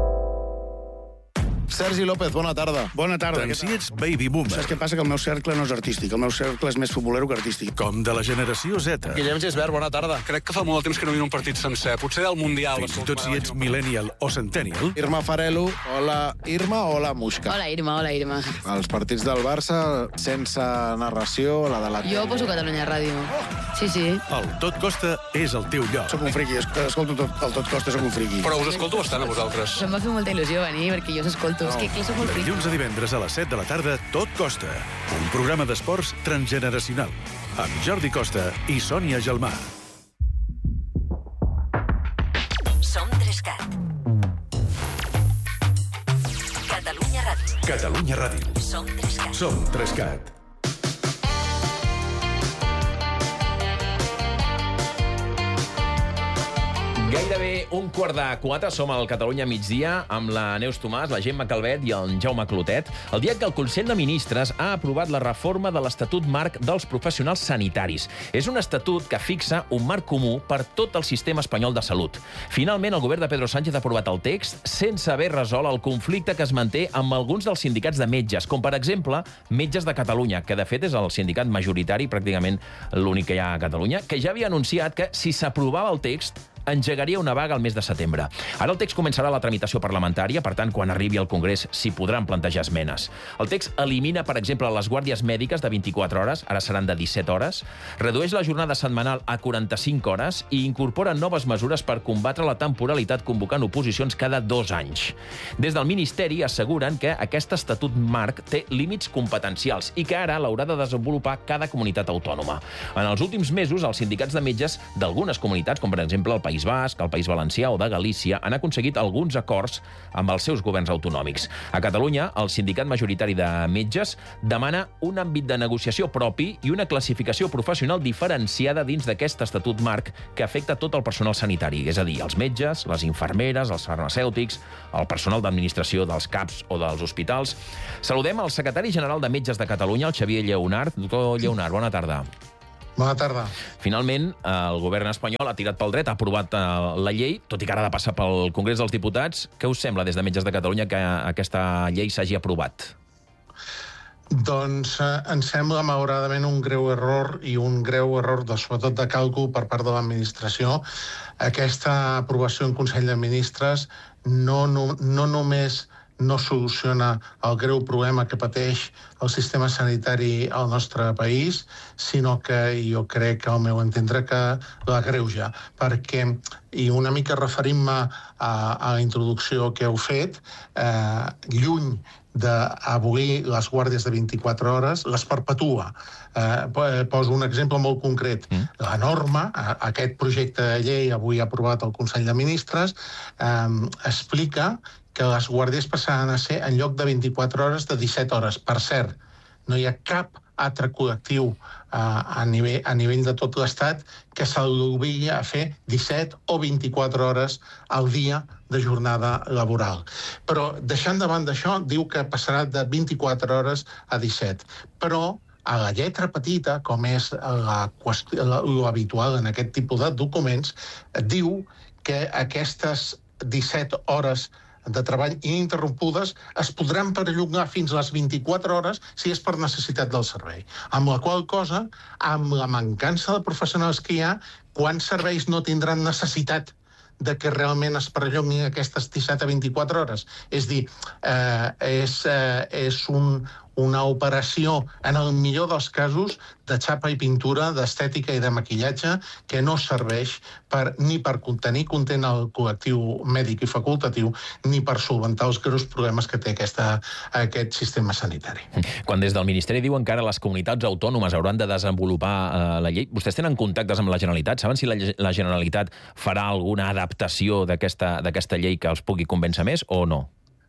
Sergi López, bona tarda. Bona tarda. Tant si ets baby boomer. Saps què passa? Que el meu cercle no és artístic. El meu cercle és més futbolero que artístic. Com de la generació Z. Guillem Gisbert, bona tarda. Crec que fa molt de temps que no miro un partit sencer. Potser al Mundial. Fins i tot si ets millennial o centennial. Irma Farelo, hola Irma, hola Muixca. Hola Irma, hola Irma. Els partits del Barça, sense narració, la de la... Jo poso Catalunya Ràdio. Sí, sí. El Tot Costa és el teu lloc. Soc un friqui, escolto tot, el Tot Costa, soc un friqui. Però us escolto bastant a vosaltres. Em va fer molta il·lusió venir, perquè jo us escolto. No. És que aquí soc molt friqui. Dilluns a divendres a les set de la tarda, Tot Costa. Un programa d'esports transgeneracional. Amb Jordi Costa i Sònia Gelmà. Som Trescat. Catalunya Ràdio. Catalunya Ràdio. Som Trescat. Som Trescat. Gairebé un quart de quatre, som al Catalunya migdia amb la Neus Tomàs, la Gemma Calvet i el Jaume Clotet. El dia que el Consell de Ministres ha aprovat la reforma de l'Estatut Marc dels Professionals Sanitaris. És un estatut que fixa un marc comú per tot el sistema espanyol de salut. Finalment, el govern de Pedro Sánchez ha aprovat el text sense haver resolt el conflicte que es manté amb alguns dels sindicats de metges, com per exemple Metges de Catalunya, que de fet és el sindicat majoritari, pràcticament l'únic que hi ha a Catalunya, que ja havia anunciat que si s'aprovava el text engegaria una vaga al mes de setembre. Ara el text començarà la tramitació parlamentària, per tant, quan arribi al Congrés s'hi podran plantejar esmenes. El text elimina, per exemple, les guàrdies mèdiques de vint-i-quatre hores, ara seran de disset hores, redueix la jornada setmanal a quaranta-cinc hores i incorpora noves mesures per combatre la temporalitat convocant oposicions cada dos anys. Des del Ministeri asseguren que aquest estatut marc té límits competencials i que ara l'haurà de desenvolupar cada comunitat autònoma. En els últims mesos, els sindicats de metges d'algunes comunitats, com per exemple el País Basc, el País Valencià o de Galícia, han aconseguit alguns acords amb els seus governs autonòmics. A Catalunya, el sindicat majoritari de metges demana un àmbit de negociació propi i una classificació professional diferenciada dins d'aquest estatut marc que afecta tot el personal sanitari, és a dir, els metges, les infermeres, els farmacèutics, el personal d'administració dels C A Ps o dels hospitals. Saludem el secretari general de Metges de Catalunya, el Xavier Lleonard. Doctor Lleonard, bona tarda. Bona tarda. Finalment, el govern espanyol ha tirat pel dret, ha aprovat la llei, tot i que ara ha de passar pel Congrés dels Diputats. Què us sembla des de Metges de Catalunya que aquesta llei s'hagi aprovat? Doncs eh, ens sembla, malauradament, un greu error i un greu error, de, sobretot de càlcul per part de l'administració. Aquesta aprovació en Consell de Ministres no, no, no només no soluciona el greu problema que pateix el sistema sanitari al nostre país, sinó que jo crec, al meu entendre, que l'agreuja. Perquè, i una mica referint-me a, a la introducció que heu fet, eh, lluny d'abolir les guàrdies de vint-i-quatre hores, les perpetua. Eh, poso un exemple molt concret. Mm. La norma, aquest projecte de llei avui aprovat al Consell de Ministres, eh, explica que les guàrdies passaran a ser, en lloc de vint-i-quatre hores, de disset hores. Per cert, no hi ha cap altre col·lectiu eh, a, nivell, a nivell de tot l'Estat que se l'obligui a fer disset o vint-i-quatre hores al dia de jornada laboral. Però, deixant davant d'això, diu que passarà de vint-i-quatre hores a disset. Però, a la lletra petita, com és la qüestió, la, l'habitual en aquest tipus de documents, diu que aquestes disset hores de treball ininterrompudes es podran perllongar fins a les vint-i-quatre hores si és per necessitat del servei. Amb la qual cosa, amb la mancança de professionals que hi ha, quants serveis no tindran necessitat de que realment es perllonguin aquestes disset a vint-i-quatre hores? És dir, eh, és, eh, és un, una operació, en el millor dels casos, de xapa i pintura, d'estètica i de maquillatge, que no serveix per, ni per contenir content el col·lectiu mèdic i facultatiu, ni per solventar els greus problemes que té aquesta, aquest sistema sanitari. Quan des del Ministeri diuen que ara les comunitats autònomes hauran de desenvolupar eh, la llei, vostès tenen contactes amb la Generalitat? Saben si la, la Generalitat farà alguna adaptació d'aquesta d'aquesta llei que els pugui convèncer més o no?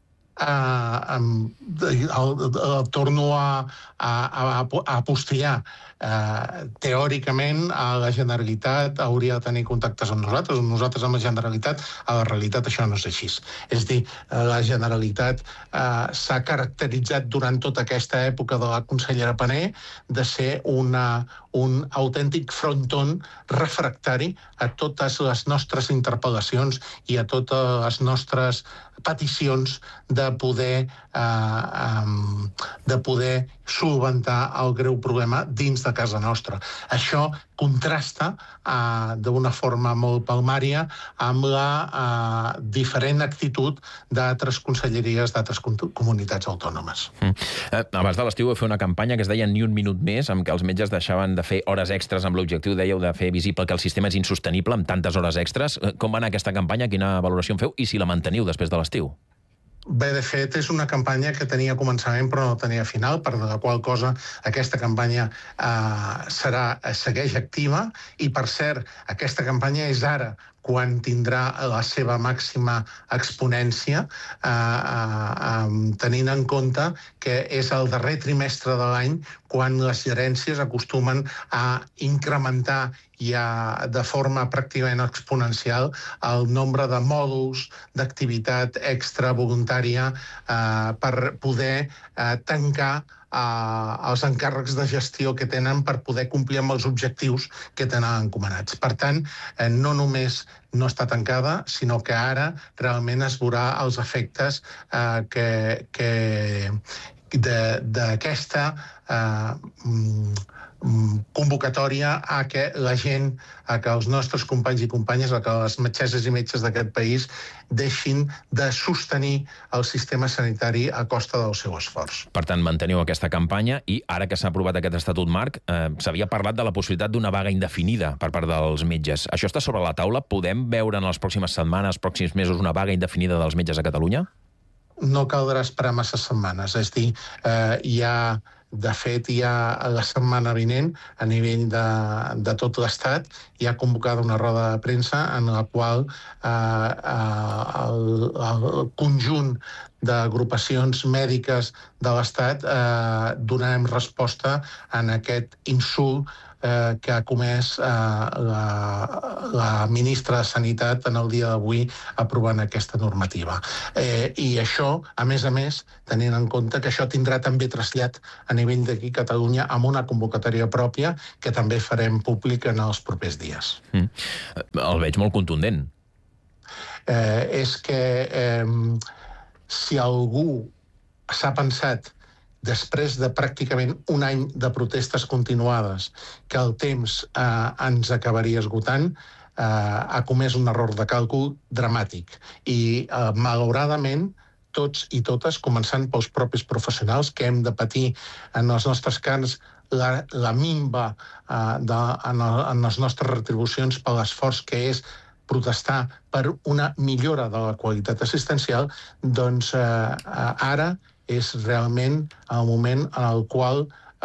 Uh, um, el, el, el torno a, a, a, a apostillar. Uh, teòricament, a la Generalitat hauria de tenir contactes amb nosaltres, nosaltres amb la Generalitat. A la realitat això no és així. És dir, la Generalitat uh, s'ha caracteritzat durant tota aquesta època de la consellera Pané de ser una, un autèntic fronton refractari a totes les nostres interpel·lacions i a totes les nostres peticions de poder, eh, um, de poder solventar el greu problema dins de casa nostra. Això contrasta eh, d'una forma molt palmària amb la eh, diferent actitud d'altres conselleries d'altres comunitats autònomes. Mm. Eh, abans de l'estiu vau fer una campanya que es deia Ni un minut més, amb què els metges deixaven de fer hores extres amb l'objectiu, dèieu, de fer visible que el sistema és insostenible amb tantes hores extres. Com va anar aquesta campanya? Quina valoració en feu? I si la manteniu després de l'estiu? Bé, de fet, és una campanya que tenia començament però no tenia final, per la qual cosa aquesta campanya eh, serà, segueix activa i, per cert, aquesta campanya és ara quan tindrà la seva màxima exponència, eh, eh, tenint en compte que és el darrer trimestre de l'any quan les gerències acostumen a incrementar i a, de forma pràcticament exponencial el nombre de mòduls d'activitat extra voluntària eh, per poder eh, tancar eh, els encàrrecs de gestió que tenen per poder complir amb els objectius que tenen encomanats. Per tant, eh, no només no està tancada, sinó que ara realment es veurà els efectes eh, que, que d'aquesta eh, convocatòria a que la gent, a que els nostres companys i companyes, a que les metgesses i metges d'aquest país deixin de sostenir el sistema sanitari a costa del seu esforç. Per tant, manteniu aquesta campanya i ara que s'ha aprovat aquest estatut marc, eh, s'havia parlat de la possibilitat d'una vaga indefinida per part dels metges. Això està sobre la taula? Podem veure en les pròximes setmanes, pròxims mesos, una vaga indefinida dels metges a Catalunya? No caldrà esperar massa setmanes. És a dir, eh, hi ha... De fet, hi ha la setmana vinent, a nivell de, de tot l'Estat, hi ha convocada una roda de premsa en la qual eh, eh, el, el conjunt d'agrupacions mèdiques de l'Estat eh, donarem resposta en aquest insult eh, que ha comès eh, la, la ministra de Sanitat en el dia d'avui aprovant aquesta normativa. Eh, I això, a més a més, tenint en compte que això tindrà també trasllat a nivell d'aquí a Catalunya amb una convocatòria pròpia que també farem públic en els propers dies. Mm. El veig molt contundent. Eh, és que eh, si algú s'ha pensat després de pràcticament un any de protestes continuades que el temps eh, ens acabaria esgotant, eh, ha comès un error de càlcul dramàtic. I, eh, malauradament, tots i totes, començant pels propis professionals, que hem de patir en els nostres camps la, la minva eh, de, en, el, en les nostres retribucions per l'esforç que és protestar per una millora de la qualitat assistencial, doncs eh, ara és realment el moment en el qual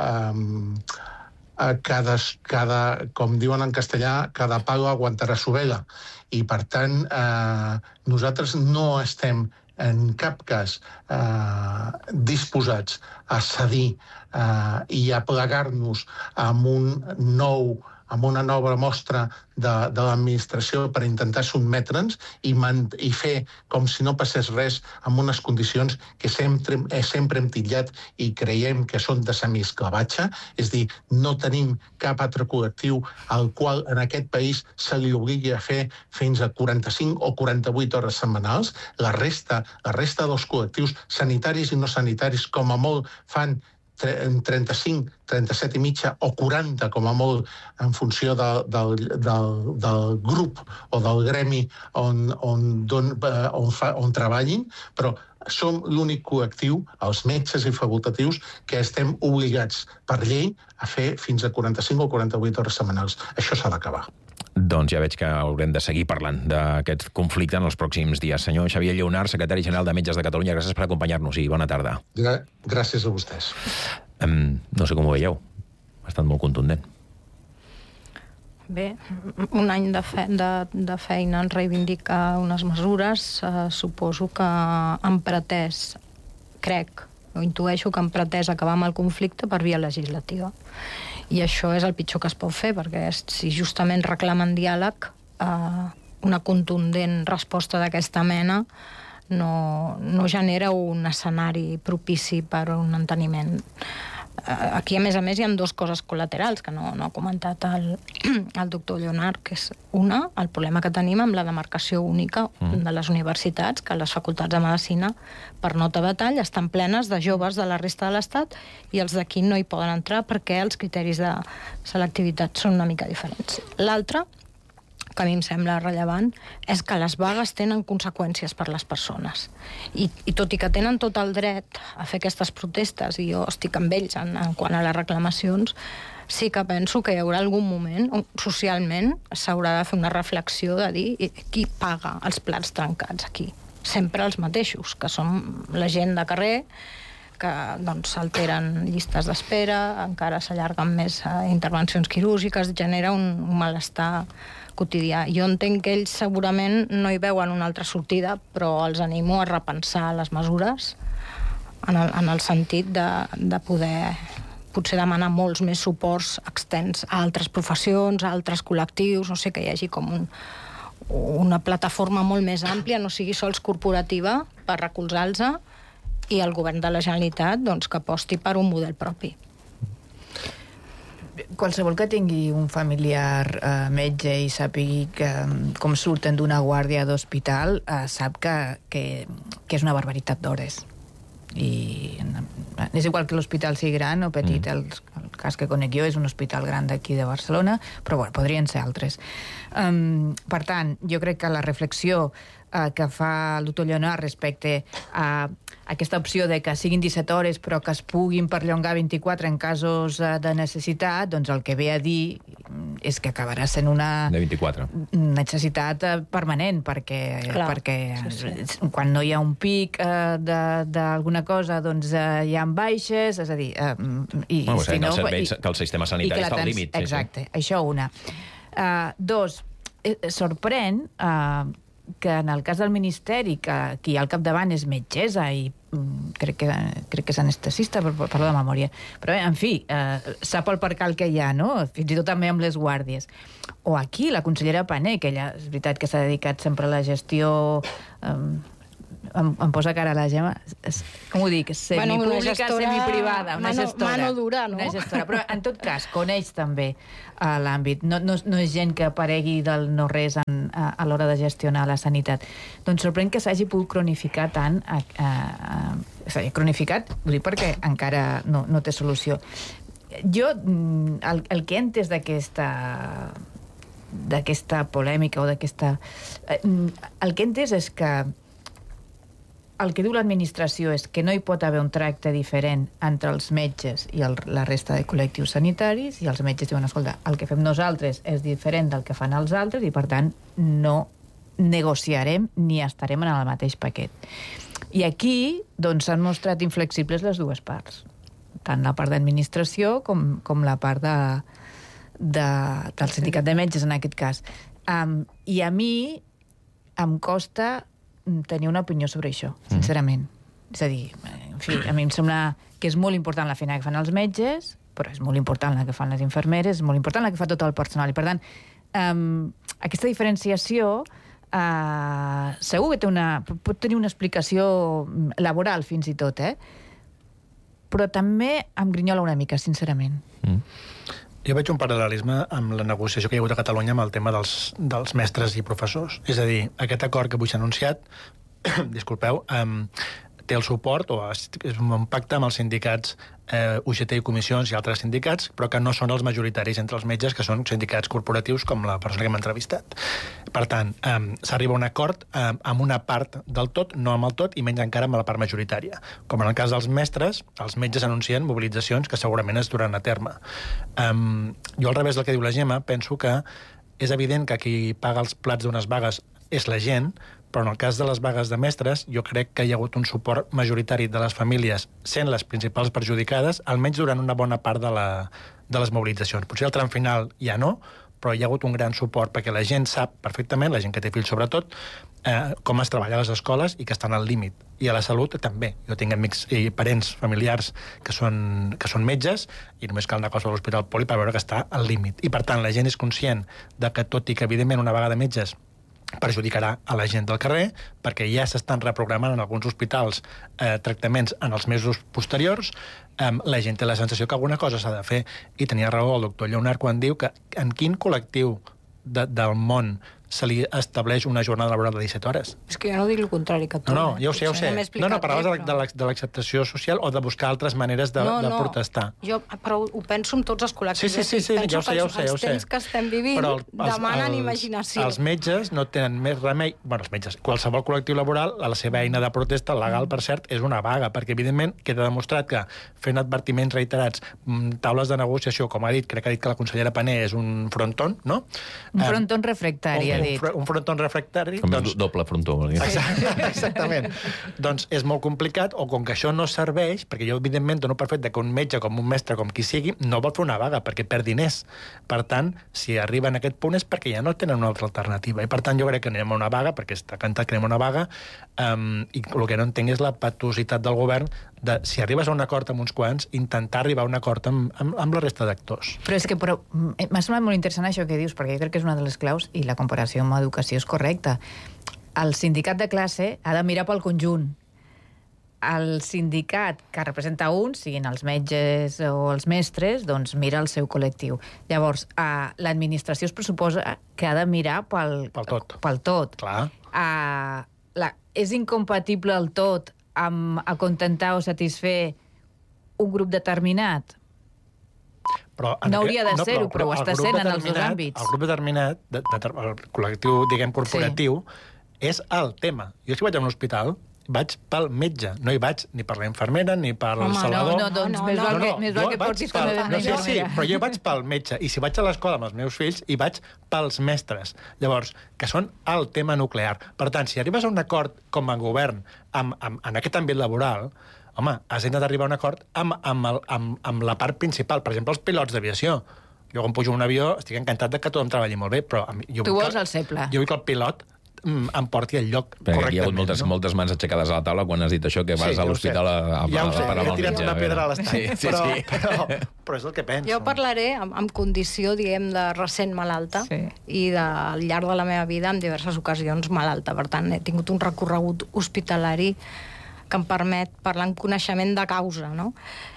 eh, cada, cada, com diuen en castellà, cada palo aguantarà su vela. I, per tant, eh, nosaltres no estem en cap cas eh, disposats a cedir eh, i a plegar-nos amb un nou amb una nova mostra de, de l'administració per intentar sotmetre'ns i, i fer com si no passés res amb unes condicions que sempre, eh, sempre hem titllat i creiem que són de semiesclavatge. És dir, no tenim cap altre col·lectiu al qual en aquest país se li obligui a fer fins a quaranta-cinc o quaranta-vuit hores setmanals. La resta, la resta dels col·lectius sanitaris i no sanitaris, com a molt, fan trenta-cinc, trenta-set i mitja o quaranta, com a molt, en funció de, del, del, del grup o del gremi on, on, on, on, fa, on treballin, però som l'únic col·lectiu, els metges i facultatius, que estem obligats per llei a fer fins a quaranta-cinc o quaranta-vuit hores setmanals. Això s'ha d'acabar. Doncs ja veig que haurem de seguir parlant d'aquest conflicte en els pròxims dies. Senyor Xavier Lleonart, secretari general de Metges de Catalunya, gràcies per acompanyar-nos i bona tarda. Gràcies a vostès. Um, no sé com ho veieu. Ha estat molt contundent. Bé, un any de, fe, de, de feina en reivindicar unes mesures. Eh, suposo que han pretès, crec, o intueixo que han pretès acabar amb el conflicte per via legislativa. I això és el pitjor que es pot fer, perquè si justament reclamen diàleg, eh, una contundent resposta d'aquesta mena no, no genera un escenari propici per un enteniment. Aquí, a més a més, hi ha dues coses col·laterals que no, no ha comentat el, el doctor Lleonart, que és una, el problema que tenim amb la demarcació única mm. de les universitats, que les facultats de Medicina, per nota de tall, estan plenes de joves de la resta de l'Estat i els d'aquí no hi poden entrar perquè els criteris de selectivitat són una mica diferents. L'altra, que a mi em sembla rellevant, és que les vagues tenen conseqüències per les persones. I, i tot i que tenen tot el dret a fer aquestes protestes, i jo estic amb ells en, en quant a les reclamacions, sí que penso que hi haurà algun moment on socialment s'haurà de fer una reflexió de dir qui paga els plats trencats aquí. Sempre els mateixos, que són la gent de carrer, que doncs s'alteren llistes d'espera, encara s'allarguen més eh, intervencions quirúrgiques, genera un, un malestar quotidià. Jo entenc que ells segurament no hi veuen una altra sortida, però els animo a repensar les mesures en el, en el sentit de, de poder potser demanar molts més suports extens a altres professions, a altres col·lectius, no sé, que hi hagi com un, una plataforma molt més àmplia, no sigui sols corporativa, per recolzar-los, i el govern de la Generalitat doncs, que aposti per un model propi. Qualsevol que tingui un familiar eh, metge i sàpigui que, com surten d'una guàrdia d'hospital, eh, sap que, que, que és una barbaritat d'hores. I és igual que l'hospital sigui gran o petit, mm. el, el cas que conec jo és un hospital gran d'aquí de Barcelona, però bueno, podrien ser altres. Um, per tant, jo crec que la reflexió uh, que fa el doctor Lleonard respecte a aquesta opció de que siguin disset hores però que es puguin perllongar vint-i-quatre en casos uh, de necessitat, doncs el que ve a dir és que acabarà sent una de vint-i-quatre. necessitat uh, permanent, perquè, perquè sí, sí. quan no hi ha un pic uh, d'alguna cosa, doncs uh, hi ha baixes, és a dir... Uh, i, bueno, si que, no, el servei, i, que el sistema sanitari està al límit. Exacte, sí, sí. Això una. Uh, dos, eh, sorprèn uh, que en el cas del Ministeri, que qui hi ha al capdavant és metgessa i mm, crec, que, crec que és anestesista, per parlar de memòria, però bé, en fi, eh, sap el percal que hi ha, no? Fins i tot també amb les guàrdies. O aquí, la consellera Pané, que ella, és veritat que s'ha dedicat sempre a la gestió... Eh, em, em posa cara a la Gemma, es, com ho dic, semipública, bueno, gestora, semiprivada, una mano, gestora. Mano dura, no? Una gestora, però en tot cas coneix també uh, l'àmbit. No, no, no és gent que aparegui del no-res en, a, a l'hora de gestionar la sanitat. Doncs sorprèn que s'hagi pogut cronificar tant, a, a, a, s'hagi cronificat, vull dir, perquè encara no, no té solució. Jo, el, el que he entès d'aquesta d'aquesta polèmica o d'aquesta... El que he entès és que el que diu l'administració és que no hi pot haver un tracte diferent entre els metges i el, la resta de col·lectius sanitaris, i els metges diuen, escolta, el que fem nosaltres és diferent del que fan els altres i, per tant, no negociarem ni estarem en el mateix paquet. I aquí, doncs, s'han mostrat inflexibles les dues parts, tant la part d'administració com, com la part de, de, del sindicat de metges, en aquest cas. Um, I a mi em costa tenir una opinió sobre això, sincerament. Mm. És a dir, en fi, a mi em sembla que és molt important la feina que fan els metges, però és molt important la que fan les infermeres, és molt important la que fa tot el personal. I, per tant, um, aquesta diferenciació uh, segur que té una, pot tenir una explicació laboral, fins i tot, eh? Però també em grinyola una mica, sincerament. Mm. Jo veig un paral·lelisme amb la negociació que hi ha hagut a Catalunya amb el tema dels, dels mestres i professors. És a dir, aquest acord que avui s'ha anunciat, disculpeu, um, té el suport, o és un pacte amb els sindicats eh, U G T i comissions i altres sindicats, però que no són els majoritaris entre els metges, que són sindicats corporatius com la persona que hem entrevistat. Per tant, eh, s'arriba a un acord eh, amb una part del tot, no amb el tot, i menys encara amb la part majoritària. Com en el cas dels mestres, els metges anuncien mobilitzacions que segurament es duran a terme. Eh, jo, al revés del que diu la Gemma, penso que és evident que qui paga els plats d'unes vagues és la gent, però en el cas de les vagues de mestres jo crec que hi ha hagut un suport majoritari de les famílies sent les principals perjudicades, almenys durant una bona part de, la, de les mobilitzacions. Potser al tram final ja no, però hi ha hagut un gran suport perquè la gent sap perfectament, la gent que té fills sobretot, eh, com es treballa a les escoles i que estan al límit. I a la salut també. Jo tinc amics i parents familiars que són, que són metges i només cal anar a qualsevol hospital poli per veure que està al límit. I per tant la gent és conscient de que, tot i que evidentment una vaga de metges perjudicarà a la gent del carrer, perquè ja s'estan reprogramant en alguns hospitals eh, tractaments en els mesos posteriors, eh, la gent té la sensació que alguna cosa s'ha de fer, i tenia raó el doctor Lleonard quan diu que en quin col·lectiu de, del món se li estableix una jornada laboral de disset hores. És que jo no dic el contrari que tu. No, no, ja ho sé, ja ho sé. No, no, parlaves bé, però... de l'acceptació social o de buscar altres maneres de, no, de no. protestar. Jo, però ho penso en tots els col·lectius. Sí, sí, sí, sí, ja ho sé, ja ho sé. Els ja ho sé. temps que estem vivint però el, els, demanen els, imaginació. Els metges no tenen més remei... Bueno, els metges, qualsevol col·lectiu laboral, a la seva eina de protesta legal, per cert, és una vaga, perquè evidentment queda demostrat que fent advertiments reiterats, taules de negociació, com ha dit, crec que ha dit que la consellera Pané és un frontón, no? Un frontón refractari, ha dit. Un frontón refractari. Com doncs... doble frontó. Exactament. Doncs és molt complicat, o com que això no serveix, perquè jo evidentment dono per fet que un metge, com un mestre, com qui sigui, no vol fer una vaga, perquè perd diners. Per tant, si arriben a aquest punt és perquè ja no tenen una altra alternativa. I per tant jo crec que anem a una vaga, perquè està cantat que anem a una vaga, um, i el que no entenc és la patositat del govern de, si arribes a un acord amb uns quants, intentar arribar a un acord amb, amb, amb la resta d'actors. Però és que però, m'ha semblat molt interessant això que dius, perquè jo crec que és una de les claus, i la comparació amb educació és correcta. El sindicat de classe ha de mirar pel conjunt. El sindicat que representa un, siguin els metges o els mestres, doncs mira el seu col·lectiu. Llavors, eh, l'administració es pressuposa que ha de mirar pel, pel tot. Pel tot. Clar. Eh, la, és incompatible el tot amb acontentar o satisfer un grup determinat? Però no hauria de no, ser-ho, però, però ho està sent en els dos àmbits. El grup determinat, de, de, el col·lectiu, diguem, corporatiu, sí. és el tema. Jo si vaig a un hospital, vaig pel metge. No hi vaig ni per la infermera, ni per el salvador. No, no, doncs no, més val no, no, que, més val que portis com a no, sí, sí, però jo vaig pel metge. I si vaig a l'escola amb els meus fills, hi vaig pels mestres. Llavors, que són el tema nuclear. Per tant, si arribes a un acord com a govern amb, amb, en aquest àmbit laboral, home, has d'arribar a un acord amb, amb, el, amb, amb la part principal. Per exemple, els pilots d'aviació. Jo, quan pujo un avió, estic encantat de que tothom treballi molt bé, però... Jo tu vols el ceple. Jo vull que el pilot mm, em porti al lloc Perquè correctament. Hi ha hagut moltes, no? moltes mans aixecades a la taula quan has dit això, que vas sí, a l'hospital a, a, ja a, a parar el metge. Ja una pedra a l'estany, sí, sí, però, sí. Però, però és el que penso. Jo parlaré amb, amb condició, diguem, de recent malalta sí. i de, al llarg de la meva vida, en diverses ocasions malalta. Per tant, he tingut un recorregut hospitalari que em permet parlar amb coneixement de causa, no?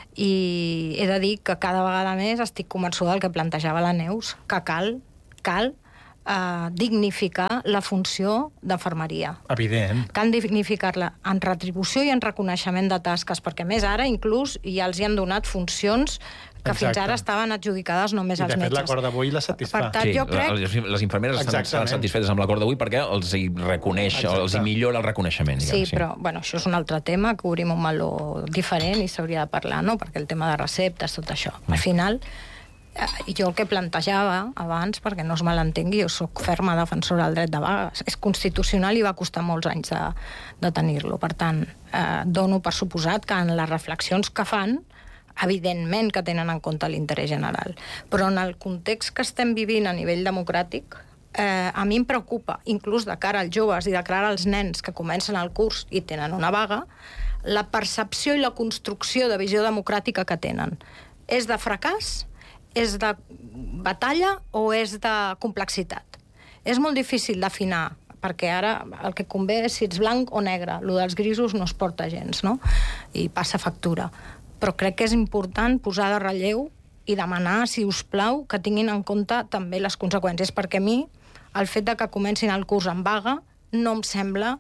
I he de dir que cada vegada més estic convençuda del que plantejava la Neus, que cal, cal eh, dignificar la funció d'infermeria. Evident. Cal dignificar-la en retribució i en reconeixement de tasques, perquè més ara inclús ja els hi han donat funcions que Exacte. fins ara estaven adjudicades només als metges. I de fet l'acord d'avui la satisfà. Per tant, sí, jo crec... les, les infermeres estan, estan satisfetes amb l'acord d'avui perquè els hi reconeix, Exacte. els hi millora el reconeixement. Diguem, sí, sí, però bueno, això és un altre tema que obrim un meló diferent i s'hauria de parlar, no? Perquè el tema de receptes, tot això. Al final, eh, jo el que plantejava abans, perquè no es malentengui, jo soc ferma defensora del dret de vaga, és constitucional i va costar molts anys de, de tenir-lo. Per tant, eh, dono per suposat que en les reflexions que fan evidentment que tenen en compte l'interès general. Però en el context que estem vivint a nivell democràtic, eh, a mi em preocupa, inclús de cara als joves i de cara als nens que comencen el curs i tenen una vaga, la percepció i la construcció de visió democràtica que tenen. És de fracàs? És de batalla? O és de complexitat? És molt difícil d'afinar, perquè ara el que convé és si ets blanc o negre. Lo dels grisos no es porta gens, no? I passa factura. Però crec que és important posar de relleu i demanar, si us plau, que tinguin en compte també les conseqüències, perquè a mi el fet de que comencin el curs en vaga no em sembla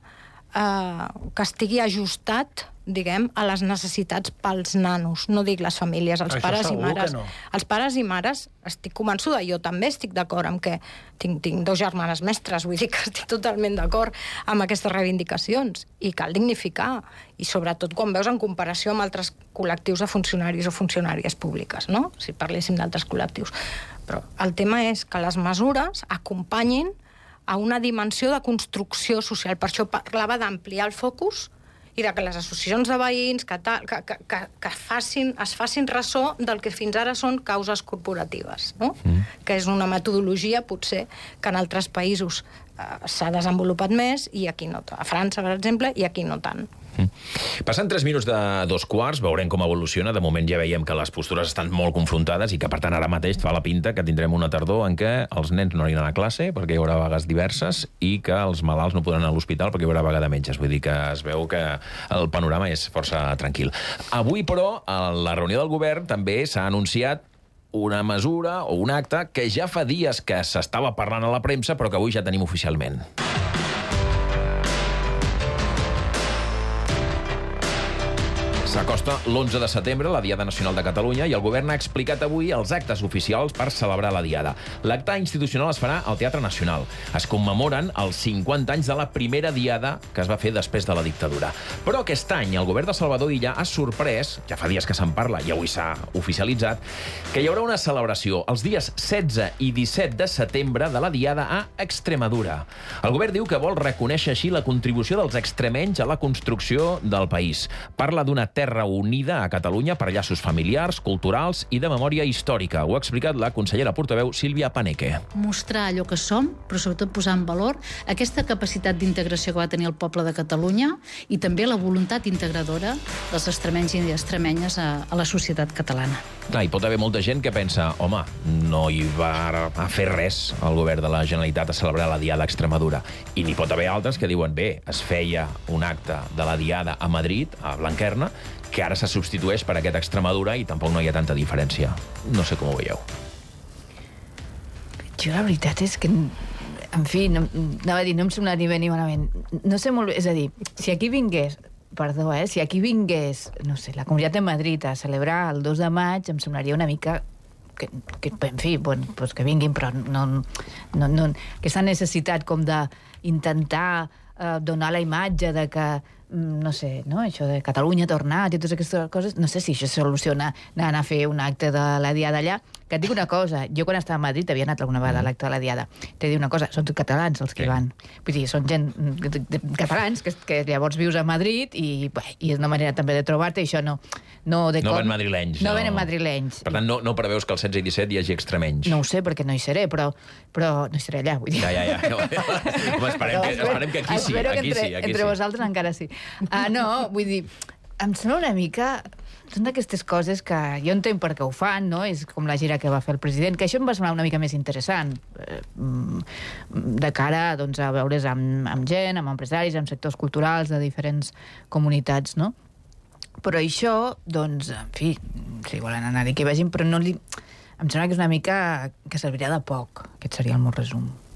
eh, que estigui ajustat, diguem, a les necessitats pels nanos. No dic les famílies, els Això pares i mares. No. Els pares i mares, estic convençuda, jo també estic d'acord amb que tinc, tinc dos germanes mestres, vull dir que estic totalment d'acord amb aquestes reivindicacions i cal dignificar, i sobretot quan veus en comparació amb altres col·lectius de funcionaris o funcionàries públiques, no? Si parléssim d'altres col·lectius. Però el tema és que les mesures acompanyin a una dimensió de construcció social. Per això parlava d'ampliar el focus i de que les associacions de veïns que, ta, que, que, que, que facin, es facin ressò del que fins ara són causes corporatives, no? Mm. Que és una metodologia, potser, que en altres països eh, s'ha desenvolupat més, i aquí no. A França, per exemple, i aquí no tant. Mm. Passant tres minuts de dos quarts, veurem com evoluciona. De moment ja veiem que les postures estan molt confrontades i que, per tant, ara mateix fa la pinta que tindrem una tardor en què els nens no aniran a classe perquè hi haurà vagues diverses i que els malalts no podran anar a l'hospital perquè hi haurà vaga de metges. Vull dir que es veu que el panorama és força tranquil. Avui, però, a la reunió del govern també s'ha anunciat una mesura o un acte que ja fa dies que s'estava parlant a la premsa però que avui ja tenim oficialment. S'acosta l'onze de setembre, la Diada Nacional de Catalunya, i el govern ha explicat avui els actes oficials per celebrar la Diada. L'acte institucional es farà al Teatre Nacional. Es commemoren els cinquanta anys de la primera Diada que es va fer després de la dictadura. Però aquest any el govern de Salvador Illa ha sorprès, ja fa dies que se'n parla i avui s'ha oficialitzat, que hi haurà una celebració els dies setze i disset de setembre de la Diada a Extremadura. El govern diu que vol reconèixer així la contribució dels extremenys a la construcció del país. Parla d'una terra unida a Catalunya per llaços familiars, culturals i de memòria històrica. Ho ha explicat la consellera portaveu Sílvia Paneque. Mostrar allò que som, però sobretot posar en valor aquesta capacitat d'integració que va tenir el poble de Catalunya i també la voluntat integradora dels extremenys i extremenyes a, a la societat catalana. Clar, hi pot haver molta gent que pensa, home, no hi va a fer res el govern de la Generalitat a celebrar la Diada a Extremadura. I n'hi pot haver altres que diuen, bé, es feia un acte de la Diada a Madrid, a Blanquerna, que ara se substitueix per aquest Extremadura i tampoc no hi ha tanta diferència. No sé com ho veieu. Jo la veritat és que, en fi, no, anava a dir, no em sembla ni bé ni malament. No sé molt bé, és a dir, si aquí vingués, perdó, eh, si aquí vingués, no sé, la Comunitat de Madrid a celebrar el dos de maig, em semblaria una mica que, que en fi, bueno, pues que vinguin, però no, no, no, aquesta necessitat com d'intentar eh, donar la imatge de que no sé, no? Això de Catalunya ha tornat i totes aquestes coses, no sé si això soluciona anar a fer un acte de la Diada allà. Que et dic una cosa, jo quan estava a Madrid havia anat alguna vegada a l'acte de la Diada. T'he dit una cosa, són tots catalans els que sí. van. Vull dir, són gent catalans que, que llavors vius a Madrid i, bé, i és una manera també de trobar-te, i això no... No, de no com... ven madrilenys. No, no venen madrilenys. Per tant, no, no preveus que el setze i disset hi hagi extremenys. No ho sé, perquè no hi seré, però, però no hi seré allà, vull dir. Ja, ja, ja. No. Home, esperem, que, esperem que aquí sí, Espero aquí que entre, sí. Aquí entre sí. vosaltres encara sí. Uh, no, vull dir, em sembla una mica... Són d'aquestes coses que jo entenc per què ho fan, no? És com la gira que va fer el president, que això em va semblar una mica més interessant, eh, de cara doncs, a veure's amb, amb gent, amb empresaris, amb sectors culturals de diferents comunitats, no? Però això, doncs, en fi, si volen anar-hi que hi vagin, però no li... Em sembla que és una mica que servirà de poc. Aquest seria el meu resum.